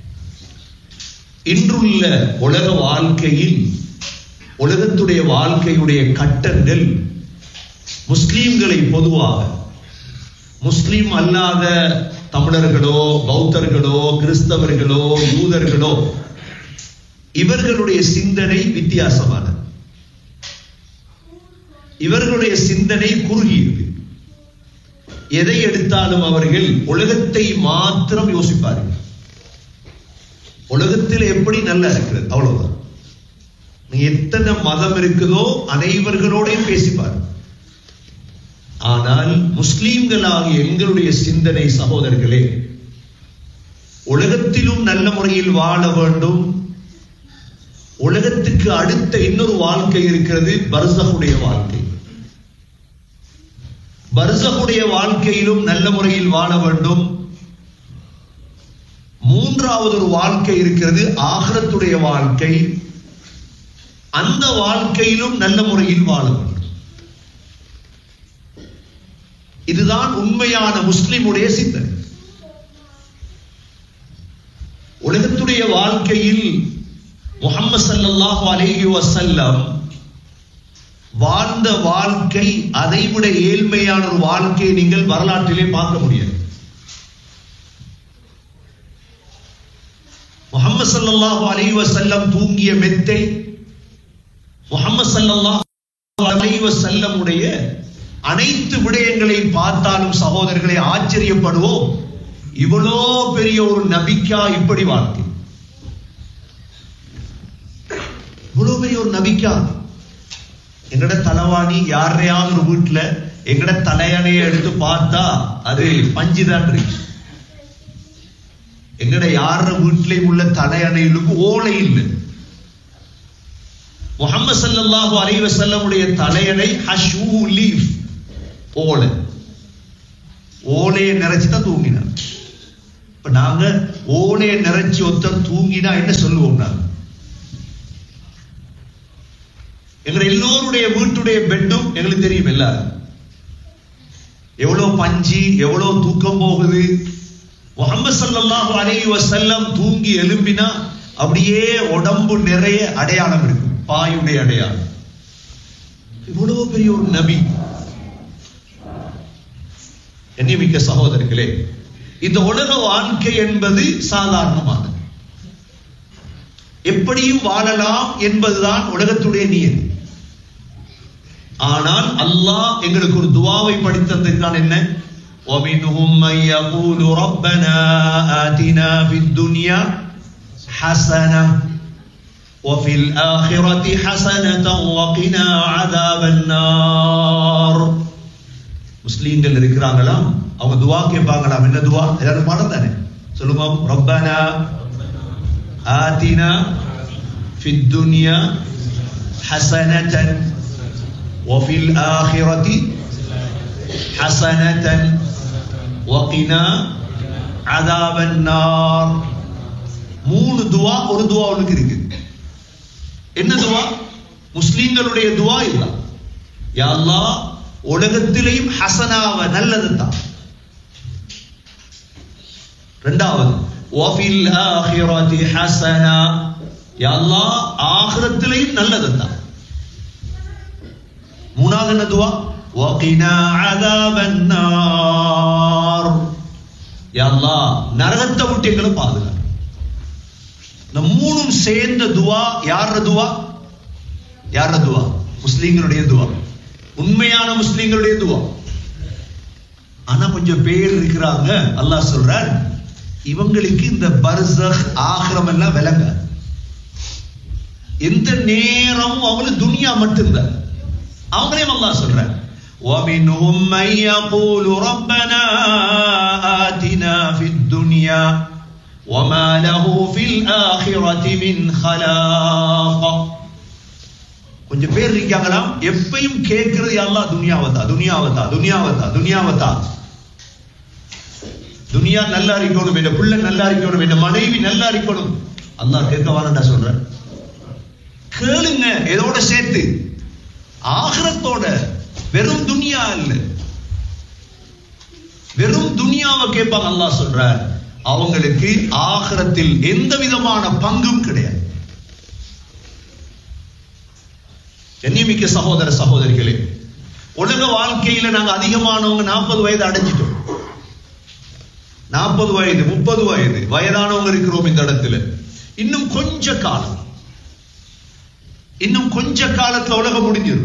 இன்றுள்ள உலக வாழ்க்கையில் உலகத்துடைய வாழ்க்கையுடைய கட்டங்கள் முஸ்லீம்களை பொதுவாக, முஸ்லீம் அல்லாத தமிழர்களோ பௌத்தர்களோ கிறிஸ்தவர்களோ யூதர்களோ இவர்களுடைய சிந்தனை வித்தியாசமானது. இவர்களுடைய சிந்தனை குறுகியது. எதை எடுத்தாலும் அவர்கள் உலகத்தை மாத்திரம் யோசிப்பார்கள். உலகத்தில் எப்படி நல்லா இருக்கிறது அவ்வளவுதான். எத்தனை மதம் இருக்குதோ அனைவர்களோடையும் பேசிப்பார். ஆனால் முஸ்லீம்களாகிய எங்களுடைய சிந்தனை சகோதரர்களே, உலகத்திலும் நல்ல முறையில் வாழ வேண்டும். உலகத்துக்கு அடுத்த இன்னொரு வாழ்க்கை இருக்கிறது, பர்சகுடைய வாழ்க்கை. பர்சகுடைய வாழ்க்கையிலும் நல்ல முறையில் வாழ வேண்டும். மூன்றாவது ஒரு வாழ்க்கை இருக்கிறது, ஆகிரத்துடைய வாழ்க்கை. அந்த வாழ்க்கையிலும் நல்ல முறையில் வாழ வேண்டும். இதுதான் உண்மையான முஸ்லிமுடைய சிந்தனை. உலகத்துடைய வாழ்க்கையில் முஹம்மது ஸல்லல்லாஹு அலைஹி வஸல்லம் வாழ்ந்த வாழ்க்கை அதைவிட ஏழ்மையான ஒரு வாழ்க்கையை நீங்கள் வரலாற்றிலே பார்க்க முடியாது. முஹம்மது ஸல்லல்லாஹு அலைஹி வஸல்லம் தூங்கிய மெத்தை, முஹம்மது ஸல்லல்லாஹு அலைஹி வஸல்லம் உடைய அனைத்து விடயங்களை பார்த்தாலும் சகோதரர்களை ஆச்சரியப்படுவோம். இவ்வளோ பெரிய ஒரு நபிக்கா இப்படி வாழ்க்கை? இவ்வளவு பெரிய ஒரு நபிக்கா? எங்கட தலைவாணி யாரையாவது ஒரு வீட்டுல எங்கட தலையணையை எடுத்து பார்த்தா அது பஞ்சுதான் இருக்கு. எங்கட யார வீட்டிலையும் உள்ள தலையணைகளுக்கு ஓலை இல்லை. முஹம்மது ஸல்லல்லாஹு அலைஹி வஸல்லம் உடைய தலையணை ஹஷ்உ லீஃப், ஓலை. ஓலையை நிறைச்சுதான் தூங்கினார். இப்ப நாங்க ஓலையை நிறைச்சி ஒருத்தர் தூங்கினா என்ன சொல்லுவோம்? நாங்க எங்க எல்லோருடைய வீட்டுடைய பெட்டும் எங்களுக்கு தெரியும். எல்லாரும் எவ்வளவு பஞ்சி, எவ்வளவு தூக்கம் போகுது. முஹம்மது ஸல்லல்லாஹு அலைஹி வஸல்லம் தூங்கி எழும்பினா அப்படியே உடம்பு நிறைய அடையாளம் இருக்கு, பாயுடைய அடையாளம். இவ்வளவு பெரிய ஒரு நபி. கண்ணியமிக்க சகோதரர்களே, இந்த உலக வாழ்க்கை என்பது சாதாரணமானது. எப்படியும் வாழலாம் என்பதுதான் உலகத்துடைய நியதி. ஆனால் அல்லாஹ் எங்களுக்கு ஒரு துஆவை படித்ததற்கான என்ன? وَمِنْهُمْ مَنْ يَقُولُ رَبَّنَا آتِنَا فِي الدُّنْيَا حَسَنَةً وَفِي الْآخِرَةِ حَسَنَةً وَقِنَا عَذَابَ النَّارِ. முஸ்லிம்கள் இருக்கிறாங்களாம், அவங்க துஆ கேட்பாங்களாம். என்ன துஆ? எல்லாரும் பாடம் தானே சொல்லுங்க. ரப்பனா ஆதினா ஃபித் துன்யா ஹஸனதன் வஃபில் ஆখিরাতি ஹஸனதன் வகினா அஸாபன் நார். மூணு துஆ ஒரு துஆவுக்கு இருக்கு. என்ன துஆ? முஸ்லிம்களுடைய துஆ இல்ல. யா அல்லாஹ், உலகத்திலேயும் ஹசனாவ நல்லது தான். இரண்டாவது வஃபில் ஆখিরাতি ஹஸனா, யா அல்லாஹ் ஆখিরাத்திலேயும் நல்லது தான். மூணாவது என்ன துஆ? வகினா அஸாபன் நார், யா அல்லாஹ் நரகத்தை விட்டு எங்களை பாதுகாத்து. இந்த மூணும் சேர்ந்த துஆ யார துஆ? யார துஆ? முஸ்லிம்களுடைய துஆ, உண்மையான முஸ்லிம்களுடைய துஆ. ஆனா கொஞ்சம் பேர் இருக்கிறாங்க, அல்லாஹ் சொல்றார், இவங்களுக்கு இந்த பர்சக் ஆகிரம் எல்லாம் விளங்க. எந்த நேரமும் அவங்களுக்கு துனியா மட்டும்தான். அவங்களே அல்லாஹ் சொல்றார், وَمِنْهُمْ مَنْ يَقُولُ رَبَّنَا آتِنَا فِي الدُّنْيَا وَمَا لَهُ فِي الْآخِرَةِ مِنْ خَلَاقٍ. கொஞ்சம் பேர் இருக்காங்களாம், எப்பயும் கேட்கிறது அல்லாஹ் துனியாவத்தா துனியாவத்தா துனியாவத்தா துனியாவத்தா. துனியா நல்லா இருக்கணும், என்ன பிள்ளை நல்லா இருக்கணும், என்ன மனைவி நல்லா இருக்கணும். அல்லாஹ் கேட்க வாரண்டா சொல்ற, கேளுங்க இதோட சேர்த்து ஆகிரத்தோட. வெறும் துனியா இல்ல, வெறும் துனியாவை கேட்பாங்க. அல்லாஹ் சொல்றார், அவங்களுக்கு ஆகிரத்தில் எந்த விதமான பங்கும் கிடையாது. கண்ணியமிக்க சகோதர சகோதரிகளே, உலக வாழ்க்கையில நாங்க அதிகமானவங்க நாற்பது வயது அடைஞ்சிட்டோம். நாற்பது வயது முப்பது வயது வயதானவங்க இருக்கிறோம் இந்த இடத்துல. இன்னும் கொஞ்ச காலம், இன்னும் கொஞ்ச காலத்துல உலகம் முடிஞ்சிடும்,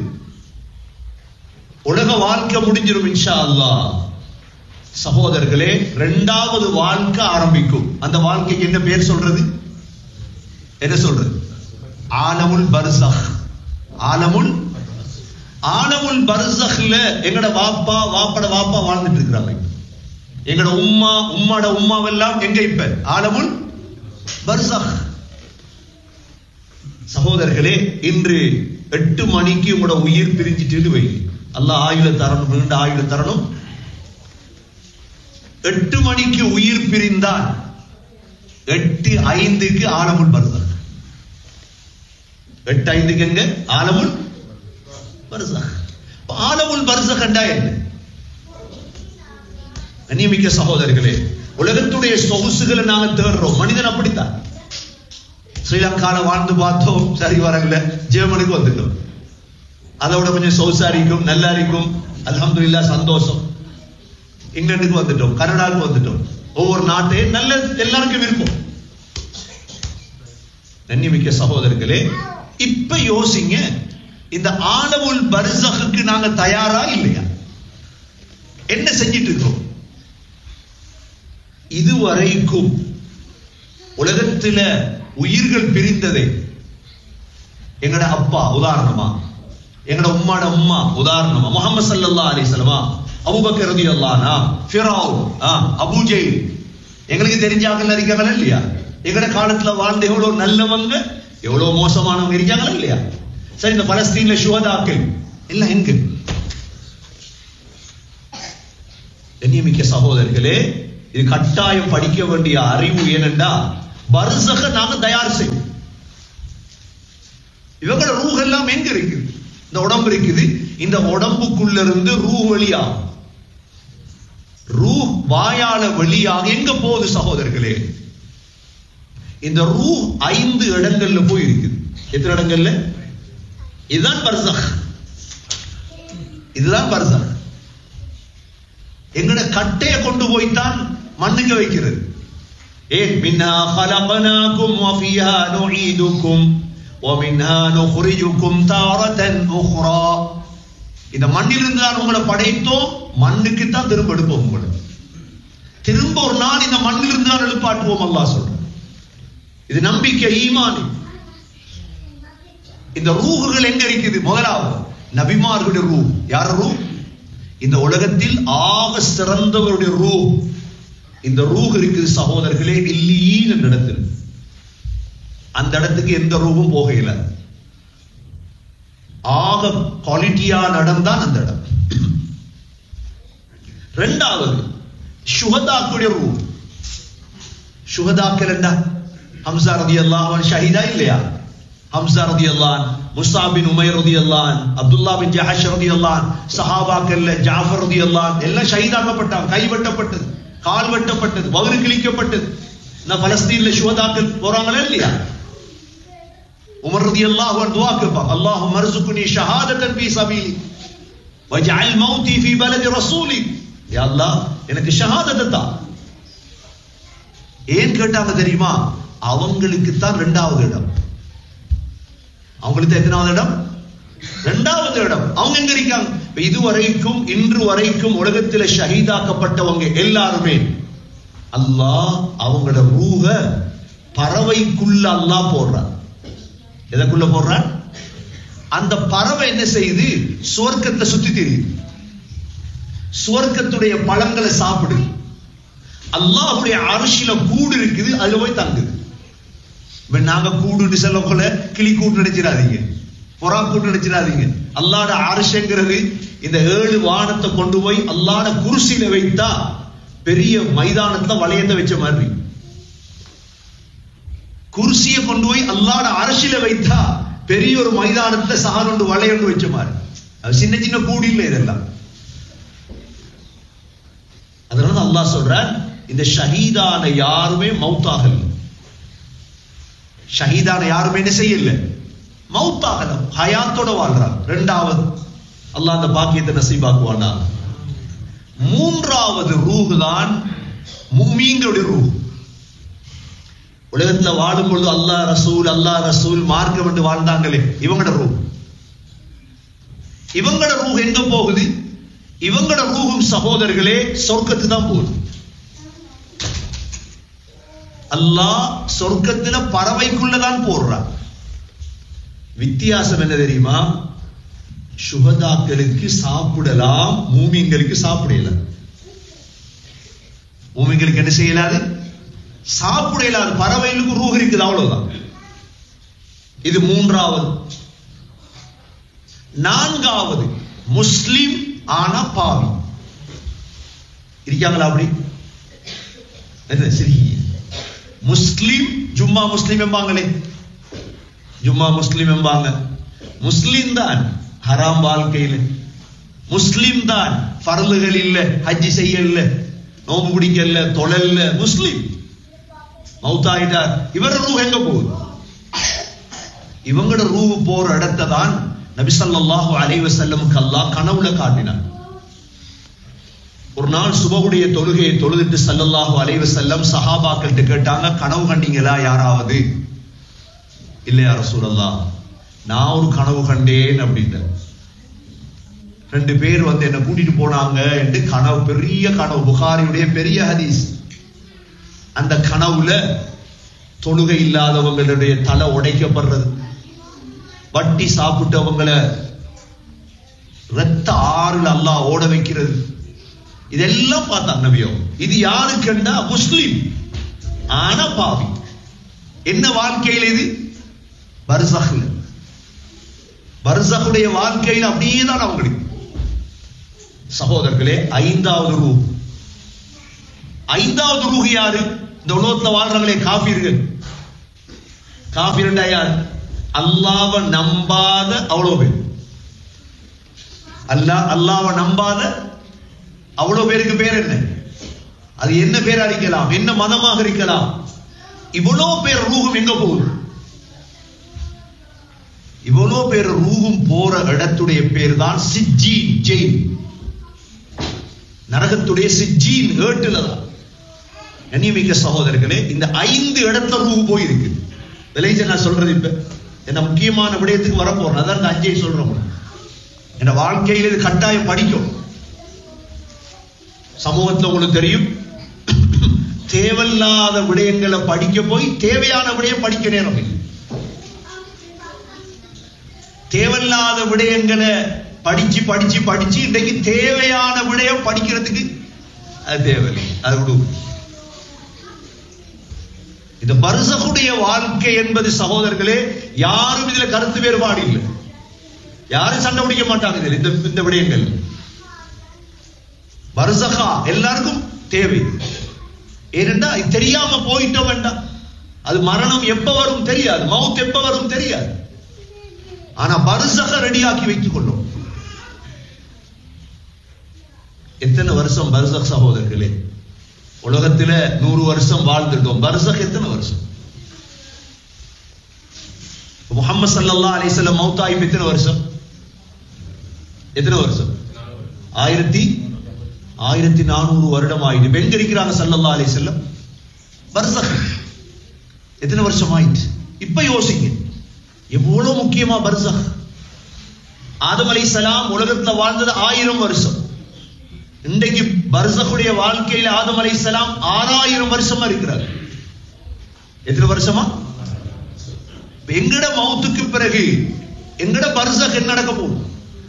உலக வாழ்க்கை முடிஞ்சிடும் இன்ஷா அல்லாஹ். சகோதரர்களே, இரண்டாவது வாழ்க்கை ஆரம்பிக்கும். அந்த வாழ்க்கைக்கு என்ன பேர் சொல்றது? என்ன சொல்றது? ஆலமுல் பர்ஸஹ். ஆலமுல் ஆலமுல் பர்ஸஹ்ல எங்கட வாப்பா வாப்பட வாப்பா வாழ்ந்துட்டு இருக்கிறாங்க. எங்கட உம்மா உம்மாட உம்மாவெல்லாம் எங்க இப்ப ஆலமுல் பர்ஸஹ். சகோதரர்களே, இன்று எட்டு மணிக்கு உங்களோட உயிர் பிரிஞ்சிட்டு வை. அல்லாஹ் ஆயுள தரணும், நீண்ட ஆயுள தரணும். எட்டு மணிக்கு உயிர் பிரிந்தால் எட்டு ஐந்துக்கு ஆலமுல் பர்ஸஹ். எட்டு ஐந்துக்கு எங்க ஆலமுல் பர்ஸஹ். ஆலமுல் பர்ஸஹ் என்றா என்ன? கண்ணியமிக்க சகோதரர்களே, உலகத்துடைய சொகுசுகளை நாங்க தேடுறோம். மனிதன் அப்படித்தான். ஸ்ரீலங்கால வாழ்ந்து பார்த்தோம், சரி வரல, ஜெர்மனுக்கு வந்துட்டோம். அதோட கொஞ்சம் சொகுசா இருக்கும், நல்லா இருக்கும், அல்ஹம்துலில்லாஹ் சந்தோஷம். இங்கிலாந்துக்கு வந்துட்டோம், கனடாவுக்கு வந்துட்டோம். ஒவ்வொரு நாட்டையும் நல்ல எல்லாருக்கும் விருப்பம். கண்ணியமிக்க சகோதரர்களே, இப்ப யோசிங்க, இந்த ஆலமுல் பர்ஸஹுக்கு நாங்க தயாரா இல்லையா? என்ன செஞ்சிட்டு இருக்கோம்? இதுவரைக்கும் உலகத்துல உயிர்கள் பிரிந்ததே, எங்கட அப்பா உதாரணமா, எங்கட உம்மாட உம்மா உதாரணமா, முஹம்மது ஸல்லல்லாஹு அலைஹி வஸல்லம், அபூபக்கர் ரலியல்லாஹு அன்ஹு, ஃபிரௌன், அபூ ஜஹல், எங்களுக்கு தெரிஞ்சாங்க இருக்காங்களா இல்லையா? எங்கட காலத்துல வாழ்ந்த எவ்வளவு நல்லவங்க, எவ்வளவு மோசமானவங்க இருக்காங்களா இல்லையா? சரி, இந்த பலஸ்தீன்ல ஷுஹதாக்கள் எல்லாம் எங்க? கண்ணியமிக்க சகோதரர்களே, இது கட்டாயம் படிக்க வேண்டிய அறிவு. ஏனென்றா பர்ஸஹ நாங்க தயார் செய்வோம். இவங்களோட ரூஹ் எல்லாம் எங்க இருக்குது? இந்த உடம்பு இருக்குது, இந்த உடம்புக்குள்ள இருந்து ரூஹ் வெளியாகும். ரூஹ் வாயால வெளியாக எங்க போகுது சகோதரர்களே? இந்த ரூஹ் ஐந்து இடங்கள்ல போய் இருக்குது. எத்தனை இடங்கள்ல? இதுதான் பர்ஸஹ். இதுதான் பர்ஸஹ். எங்கட கட்டைய கொண்டு போய்தான் மண்ணுக்கு வைக்கிறது. ஏன் மின்னா خلقناكم وفيها نعيدكم ومنها نخرجكم تارة أخرى. இந்த மண்ணிலிருந்து தான் உங்களை படைத்தோம், மண்ணுக்கு தான் திரும்ப எடுப்போம். உங்களை திரும்ப ஒரு நாள் இந்த மண்ணிலிருந்து தான் எழுப்பாட்டுவோம். அல்லாஹ் சொல்ற, இது நம்பிக்கை, ஈமான். இந்த ரூஹுகள் எங்க இருக்குது? முதலாவது நபிமார்களுடைய ரூஹ். யார் ரூஹ்? இந்த உலகத்தில் ஆக சிறந்தவருடைய ரூஹ். இந்த ரூஹ் இருக்குது சகோதரர்களே, இல்லீன் என்ற இடத்தில். அந்த இடத்துக்கு எந்த ரூஹும் போகையில. ஆக குவாலிட்டியா நடந்தான் அந்த இடம். இரண்டாவது ஷுஹதாக்களுடைய ரூஹ். ஷுஹதாக்கள் என்ன? ஹம்சா ரலியல்லாஹு அன்ஹு ஷஹீதா இல்லையா? ஹம்சா ரலியல்லாஹு அன்ஹு, முஸாப் பின் உமைர் ரலியல்லாஹு அன்ஹு, அப்துல்லா பின் ஜஹஷ் ரலியல்லாஹு அன்ஹு, சஹாபாக்கள்ல ஜாஃபர் ரலியல்லாஹு அன்ஹு எல்லாம் ஷஹீதாக்கப்பட்டாங்க. கை வெட்டப்பட்டது, கால் வெட்டப்பட்டது, வயிறு கிழிக்கப்பட்டது. நான் பலஸ்தீன்ல ஷுஹதாக்கள் போறாங்களா இல்லையா? உமர் ரலியல்லாஹு அன்ஹு துஆ கேட்பாங்க, அல்லாஹும்ம அர்ஸுக்னி ஷஹாதத்தன் ஃபீ சபீலி வஜ்அல் மௌதி ஃபீ பலதி ரசூலி. யா அல்லாஹ், எனக்கு ஷஹாதத் தா. ஏன் கேட்டாங்க தெரியுமா? அவங்களுக்கு தான் இரண்டாவது இடம். அவங்களுக்கு எத்தனாவது இடம்? இரண்டாவது இடம். அவங்க எங்க இருக்காங்க? இதுவரைக்கும் இன்று வரைக்கும் உலகத்தில் ஷஹீதாக்கப்பட்டவங்க எல்லாருமே அல்லாஹ் அவங்களோட ரூஹ பறவைக்குள்ள அல்லாஹ் போடுறார். எதற்குள்ள போடுறான்? அந்த பறவை என்ன செய்யுது? சுவர்க்கத்தை சுத்தி தெரியுது, சுவர்க்கத்துடைய பழங்களை சாப்பிடு. அல்லாஹ்வுடைய அரிசியில கூடு இருக்குது, அதுல போய் தங்குது. நாங்க கூடுன்னு சொல்ல போல கிளி கூட்டு நினைச்சிடாதீங்க, புறா கூட்டு நினைச்சிடாதீங்க. அல்லாஹ்ட அரிசிங்கிறது இந்த ஏழு வானத்தை கொண்டு போய் அல்லாஹ்ட குர்சியில வைத்தா பெரிய மைதானத்துல வளையத்தை வச்ச மாதிரி, குர்சியை கொண்டு போய் அல்லாஹ்ட அரிசியில வைத்தா பெரிய ஒரு மைதானத்துல சாரொண்டு வளையொண்டு வச்ச மாதிரி. அது சின்ன சின்ன கூடு இல்லை இதெல்லாம். அதனால அல்லாஹ் சொல்றான், இந்த ஷஹீதான யாருமே மௌத்தாகல, ஷஹீதான யாருமே என்ன செய்யல, மௌத்தாகல, ஹயாத்தோட வாழ்றார். இரண்டாவது அல்லாஹ் அந்த பாக்கியத்தை நசீபாக்குவானா. மூன்றாவது ரூஹ் தான் முஃமின்களுடைய ரூஹ். உலகத்துல வாழும் பொழுது அல்லாஹ் ரசூல் அல்லாஹ் ரசூல் மார்க்கம் என்று வாழ்ந்தாங்களே, இவங்கட ரூஹ். இவங்கட ரூஹ் எங்க போகுது? இவங்கட ரூஹும் சகோதரர்களே சொர்க்கத்து தான் போகுது. அல்லாஹ் சொர்க்கத்துல பறவைக்குள்ளதான் போடுறான். வித்தியாசம் என்ன தெரியுமா? சுஹதாக்களுக்கு சாப்பிடலாம், மூமின்களுக்கு சாப்பிடல. மூமின்களுக்கு என்ன செய்யலாது? சாப்பிடலாது. பறவைகளுக்கு ரூஹ் இருக்குது, அவ்வளவுதான். இது மூன்றாவது. நான்காவது முஸ்லிம் ஆனா பாவி இருக்காங்களா? அப்படி என்ன சரி, முஸ்லிம் ஜும்மா முஸ்லிம் என்பாங்களே, ஜும்மா முஸ்லிம் என்பாங்க. முஸ்லிம் தான் ஹராம் வாழ்க்கையில், முஸ்லிம் தான் ஃபர்லுகள் இல்ல, ஹஜ் செய்யல, நோம்பு பிடிக்கல, தொழல்ல, முஸ்லிம் மௌத்தாயிட்டார். இவர ரூஹ் எங்க போகுது? இவங்களோட ரூஹ் போற இடத்தை தான் நபி ஸல்லல்லாஹு அலைஹி வஸல்லம் அல்லாஹ் கனவுல காட்டினார். ஒரு நாள் சுபஹுடைய தொழுகையை தொழுதுட்டு ஸல்லல்லாஹு அலைஹி வஸல்லம் சஹாபாக்கள்கிட்ட கேட்டாங்க, கனவு கண்டீங்களா யாராவது? இல்ல யா ரசூலல்லாஹ், நான் ஒரு கனவு கண்டேன் அப்படின்ட்டு. ரெண்டு பேர் வந்து என்ன கூட்டிட்டு போனாங்க என்று கனவு, பெரிய கனவு, புகாரியுடைய பெரிய ஹதீஸ். அந்த கனவுல தொழுகை இல்லாதவங்களுடைய தலை உடைக்கப்படுறது, வட்டி சாப்பிட்டவங்களை ரத்த ஆறுல அல்லாஹ் ஓட வைக்கிறது, இதெல்லாம் பார்த்தாங்க நபியோ. இது யாருக்குன்னா முஸ்லிம் ஆனா பாவி. என்ன வாழ்க்கையில்? இது பர்ஸஹ்ல, பர்ஸஹுடைய வாழ்க்கையில் அப்படியே தான் அவங்களுக்கு. சகோதரர்களே, ஐந்தாவது ரூஹ், ஐந்தாவது ரூஹ் யாரு? இந்த உலகத்துல வாழ்றாங்களே காஃபிர்கள். காஃபிர்ண்டா யார்? அல்லாஹ்வை நம்பாத அவ்வளவு பேர். அல்லாஹ் அல்லாஹ்வை நம்பாத அவ்வளவு பேருக்கு பேர் என்ன? அது என்ன பேர் அளிக்கலாம், என்ன மதமாக இருக்கலாம். இவ்வளவு பேர் ரூஹும் எங்க போகுது? இவ்வளவு பேர் ரூஹும் போற இடத்துடைய பேர் தான் சிஜ்ஜீன், ஜெயில். நரகத்துடைய சிஜ்ஜீன் ஏட்டுலதான். கண்ணியமிக்க சகோதரர்களே, இந்த ஐந்து இடத்துல ரூஹ் போயிருக்கு. விளைஞ்ச நான் சொல்றது இப்ப என்ன முக்கியமான விடயத்துக்கு வர போறேன். அதான் இந்த அஞ்சை சொல்றோம். என்ன வாழ்க்கையில் இது கட்டாயம் படிக்கும். சமூகத்தில் உங்களுக்கு தெரியும், தேவையில்லாத விடயங்களை படிக்க போய் தேவையான விடயம் படிக்க நேரம் இல்லை. தேவையில்லாத விடயங்களை படிச்சு படிச்சு படிச்சு இன்றைக்கு தேவையான விடயம் படிக்கிறதுக்கு அது தேவையில்லை, அது விடுவோம். இந்த பர்ஸஹுடைய வாழ்க்கை என்பது சகோதரர்களே, யாரும் இதுல கருத்து வேறுபாடு இல்லை, யாரும் சண்டை பிடிக்க மாட்டாங்க இதுல. இந்த இந்த விடயங்கள் பர்ஸஹா எல்லாருக்கும் தேவை. ஏனென்றா தெரியாம போயிட்டோம் வேண்டாம், அது மரணம் எப்ப வரும் தெரியாது, மவுத் எப்ப வரும் தெரியாது. ஆனா பர்ஸஹ ரெடியாக்கி வைத்துக் கொள்ளும். எத்தனை வருஷம் பர்ஸஹ் சகோதரர்களே? உலகத்துல நூறு வருஷம் வாழ்ந்துட்டோம், பர்ஸஹ் எத்தனை வருஷம்? முஹம்மது ஸல்லல்லாஹு அலைஹி வஸல்லம் மௌத்தாயி எத்தனை வருஷம்? எத்தனை வருஷம்? ஆயிரத்தி ஆயிரத்தி நானூறு வருடம் ஆயிட்டு. எங்க இருக்கிறாங்க ஸல்லல்லாஹு அலைஹி வஸல்லம்? பர்ஸஹ். எத்தனை வருஷம் ஆயிட்டு? இப்ப யோசிங்க, எவ்வளவு முக்கியமா பர்ஸஹ். ஆதம் அலைஹிஸ்ஸலாம் உலகத்துல வாழ்ந்தது ஆயிரம் வருஷம். இன்றைக்கு பர்ஸஹுடைய வாழ்க்கையில ஆதம் அலைஹிஸ்ஸலாம் ஆறாயிரம் வருஷமா இருக்கிறார். எத்தனை வருஷமா? எங்கட மௌத்துக்கு பிறகு எங்கட பர்சக் என்ன நடக்க போகுது?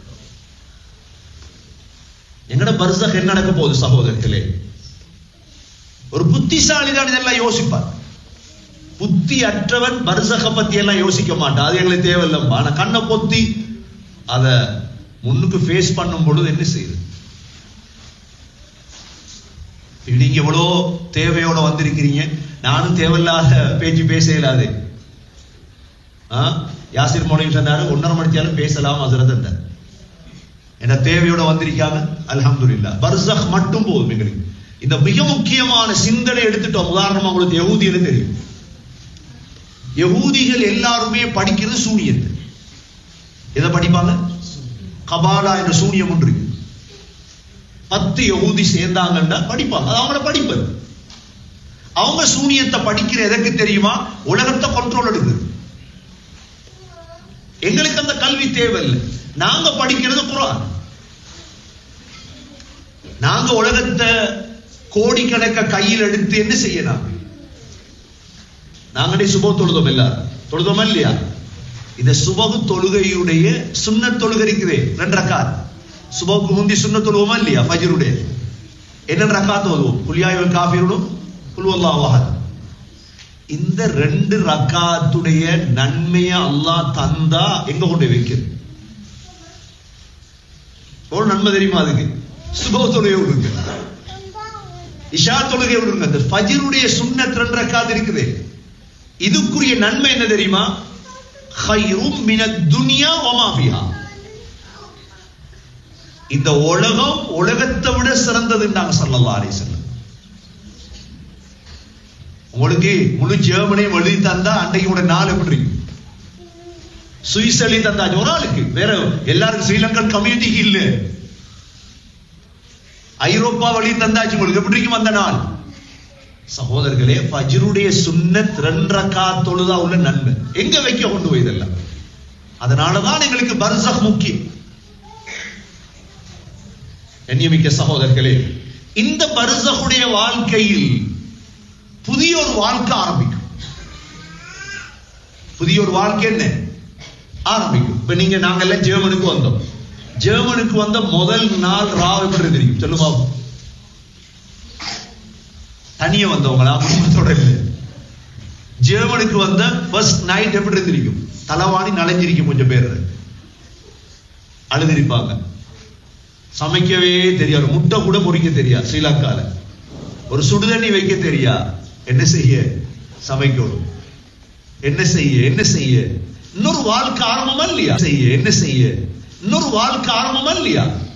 எங்கட பர்சக் என்ன நடக்க போகுது சகோதரர்களே? ஒரு புத்திசாலி தான் இதெல்லாம் யோசிப்பார். புத்தி அற்றவன் பர்சக பத்தி எல்லாம் யோசிக்க மாட்டான். அது எங்களுக்கு தேவையில்லைம்பா. ஆனா கண்ணை பொத்தி அத முன்னுக்கு ஃபேஸ் பண்ணும் பொழுது என்ன செய்யுது? நீங்க எவ்வளோ தேவையோட வந்திருக்கிறீங்க. நானும் தேவையில்லாத பேச்சு பேச இயலாது. யாசிர் மௌலவி சொன்னாரு ஒன்னரை மணித்தாலும் பேசலாம் ஹஸரத். என்ன தேவையோட வந்திருக்காங்க. அல்ஹம்துலில்லாஹ். பர்சக் மட்டும் போதும் எங்களுக்கு. இந்த மிக முக்கியமான சிந்தனை எடுத்துட்டோம். உதாரணமா உங்களுக்கு யஹூதின்னு தெரியும். யஹூதிகள் எல்லாருமே படிக்கிறது சூனியத்தை. எதை படிப்பாங்க? கபாலா என்ற சூனியம் ஒன்று இருக்கு. பத்து யஹூதி சேர்ந்தாங்கன்னா படிப்பாங்க. அது அவங்கள படிப்பது. அவங்க சூனியத்தை படிக்கிற எதற்கு தெரியுமா? உலகத்தை கண்ட்ரோல் எடுக்குது. எங்களுக்கு அந்த கல்வி தேவையில்லை. நாங்க படிக்கிறது குர்ஆன். நாங்க உலகத்தை கோடிக்கணக்க கையில் எடுத்து என்ன செய்யலாம்? நாங்களே சுப தொழுதோம். எல்லாரும் தொழுதோமா இல்லையா? இந்த சுபகு தொழுகையுடைய சுன்னத் தொழுகை இருக்குதே ரெண்டு ரக்காத். சுபகுக்கு முந்தி சுன்னத் தொழுவோமா இல்லையா? ஃபஜ்ருடைய என்ன ரக்காத் ஓதுவோம்? குல் யா அய்யுல் காஃபிரூன், குல் வல்லாஹு அஹத். இந்த ரெண்டு ரக்காத்துடைய நன்மையை அல்லாஹ் தந்தா எங்க கொண்டு வைக்கிறது? ஒரு நன்மை தெரியுமா அதுக்கு? சுப தொழுகை விடுங்க, இஷா தொழுகை விடுங்க. அந்த ஃபஜ்ருடைய சுன்னத் ரெண்டு ரக்காத் இருக்குதே, இதுக்குரிய நன்மை என்ன தெரியுமா? ஹைரும் மினத் துன்யா வ மா ஃபிஹா. இந்த உலகம் உலகத்தை விட சிறந்ததுன்றாங்க ஸல்லல்லாஹு அலைஹி வஸல்லம். உங்களுக்கு முழு ஜெர்மனியும் எழுதி தந்தா அன்றைக்கு கூட நாள் எப்படி இருக்கு? சுவிஸ் எழுதி தந்தா ஒரு ஆளுக்கு, வேற எல்லாருக்கும் ஸ்ரீலங்கன் கம்யூனிட்டிக்கு இல்ல. ஐரோப்பா வழி தந்தாச்சு உங்களுக்கு எப்படி இருக்கும் அந்த நாள்? சகோதரர்களே, ஃபஜ்ருடைய சுன்னத் ரெண்டு ரக்காத் தொழுதா உள்ள நன்மை எங்க வைக்க கொண்டு போய் இதெல்லாம். அதனாலதான் எங்களுக்கு பர்சக் முக்கியம். கண்ணியமிக்க சகோதரர்களே, இந்த பர்சகுடைய வாழ்க்கையில் புதிய ஒரு வாழ்க்கை ஆரம்பிக்கும். புதிய ஒரு வாழ்க்கை என்ன ஆரம்பிக்கும்? இப்ப நீங்க நாங்க எல்லாம் ஜெர்மனுக்கு வந்தோம். ஜெர்மனுக்கு வந்த முதல் நாள் ராவ் எப்படி தெரியும் சொல்லுமா? தனிய வந்தவங்களா குடும்பத்தோட இல்ல. ஜெர்மனுக்கு வந்த ஃபர்ஸ்ட் நைட் எப்படி இருந்திருக்கும்? தலவாணி நனைஞ்சிருக்கும். கொஞ்சம் பேர் அழுதிருப்பாங்க. சமைக்கவே தெரியாது. முட்டை கூட பொறிக்க தெரியாது. ஸ்ரீலங்கால ஒரு சுடுதண்ணி வைக்க தெரியா. என்ன செய்ய? சமைக்கணும். என்ன செய்ய என்ன செய்ய இன்னொரு வாழ்க்கை ஆரம்பமா இல்லையா? செய்ய என்ன செய்ய இன்னொரு வாழ்க்கை ஆரம்பமா இல்லையா?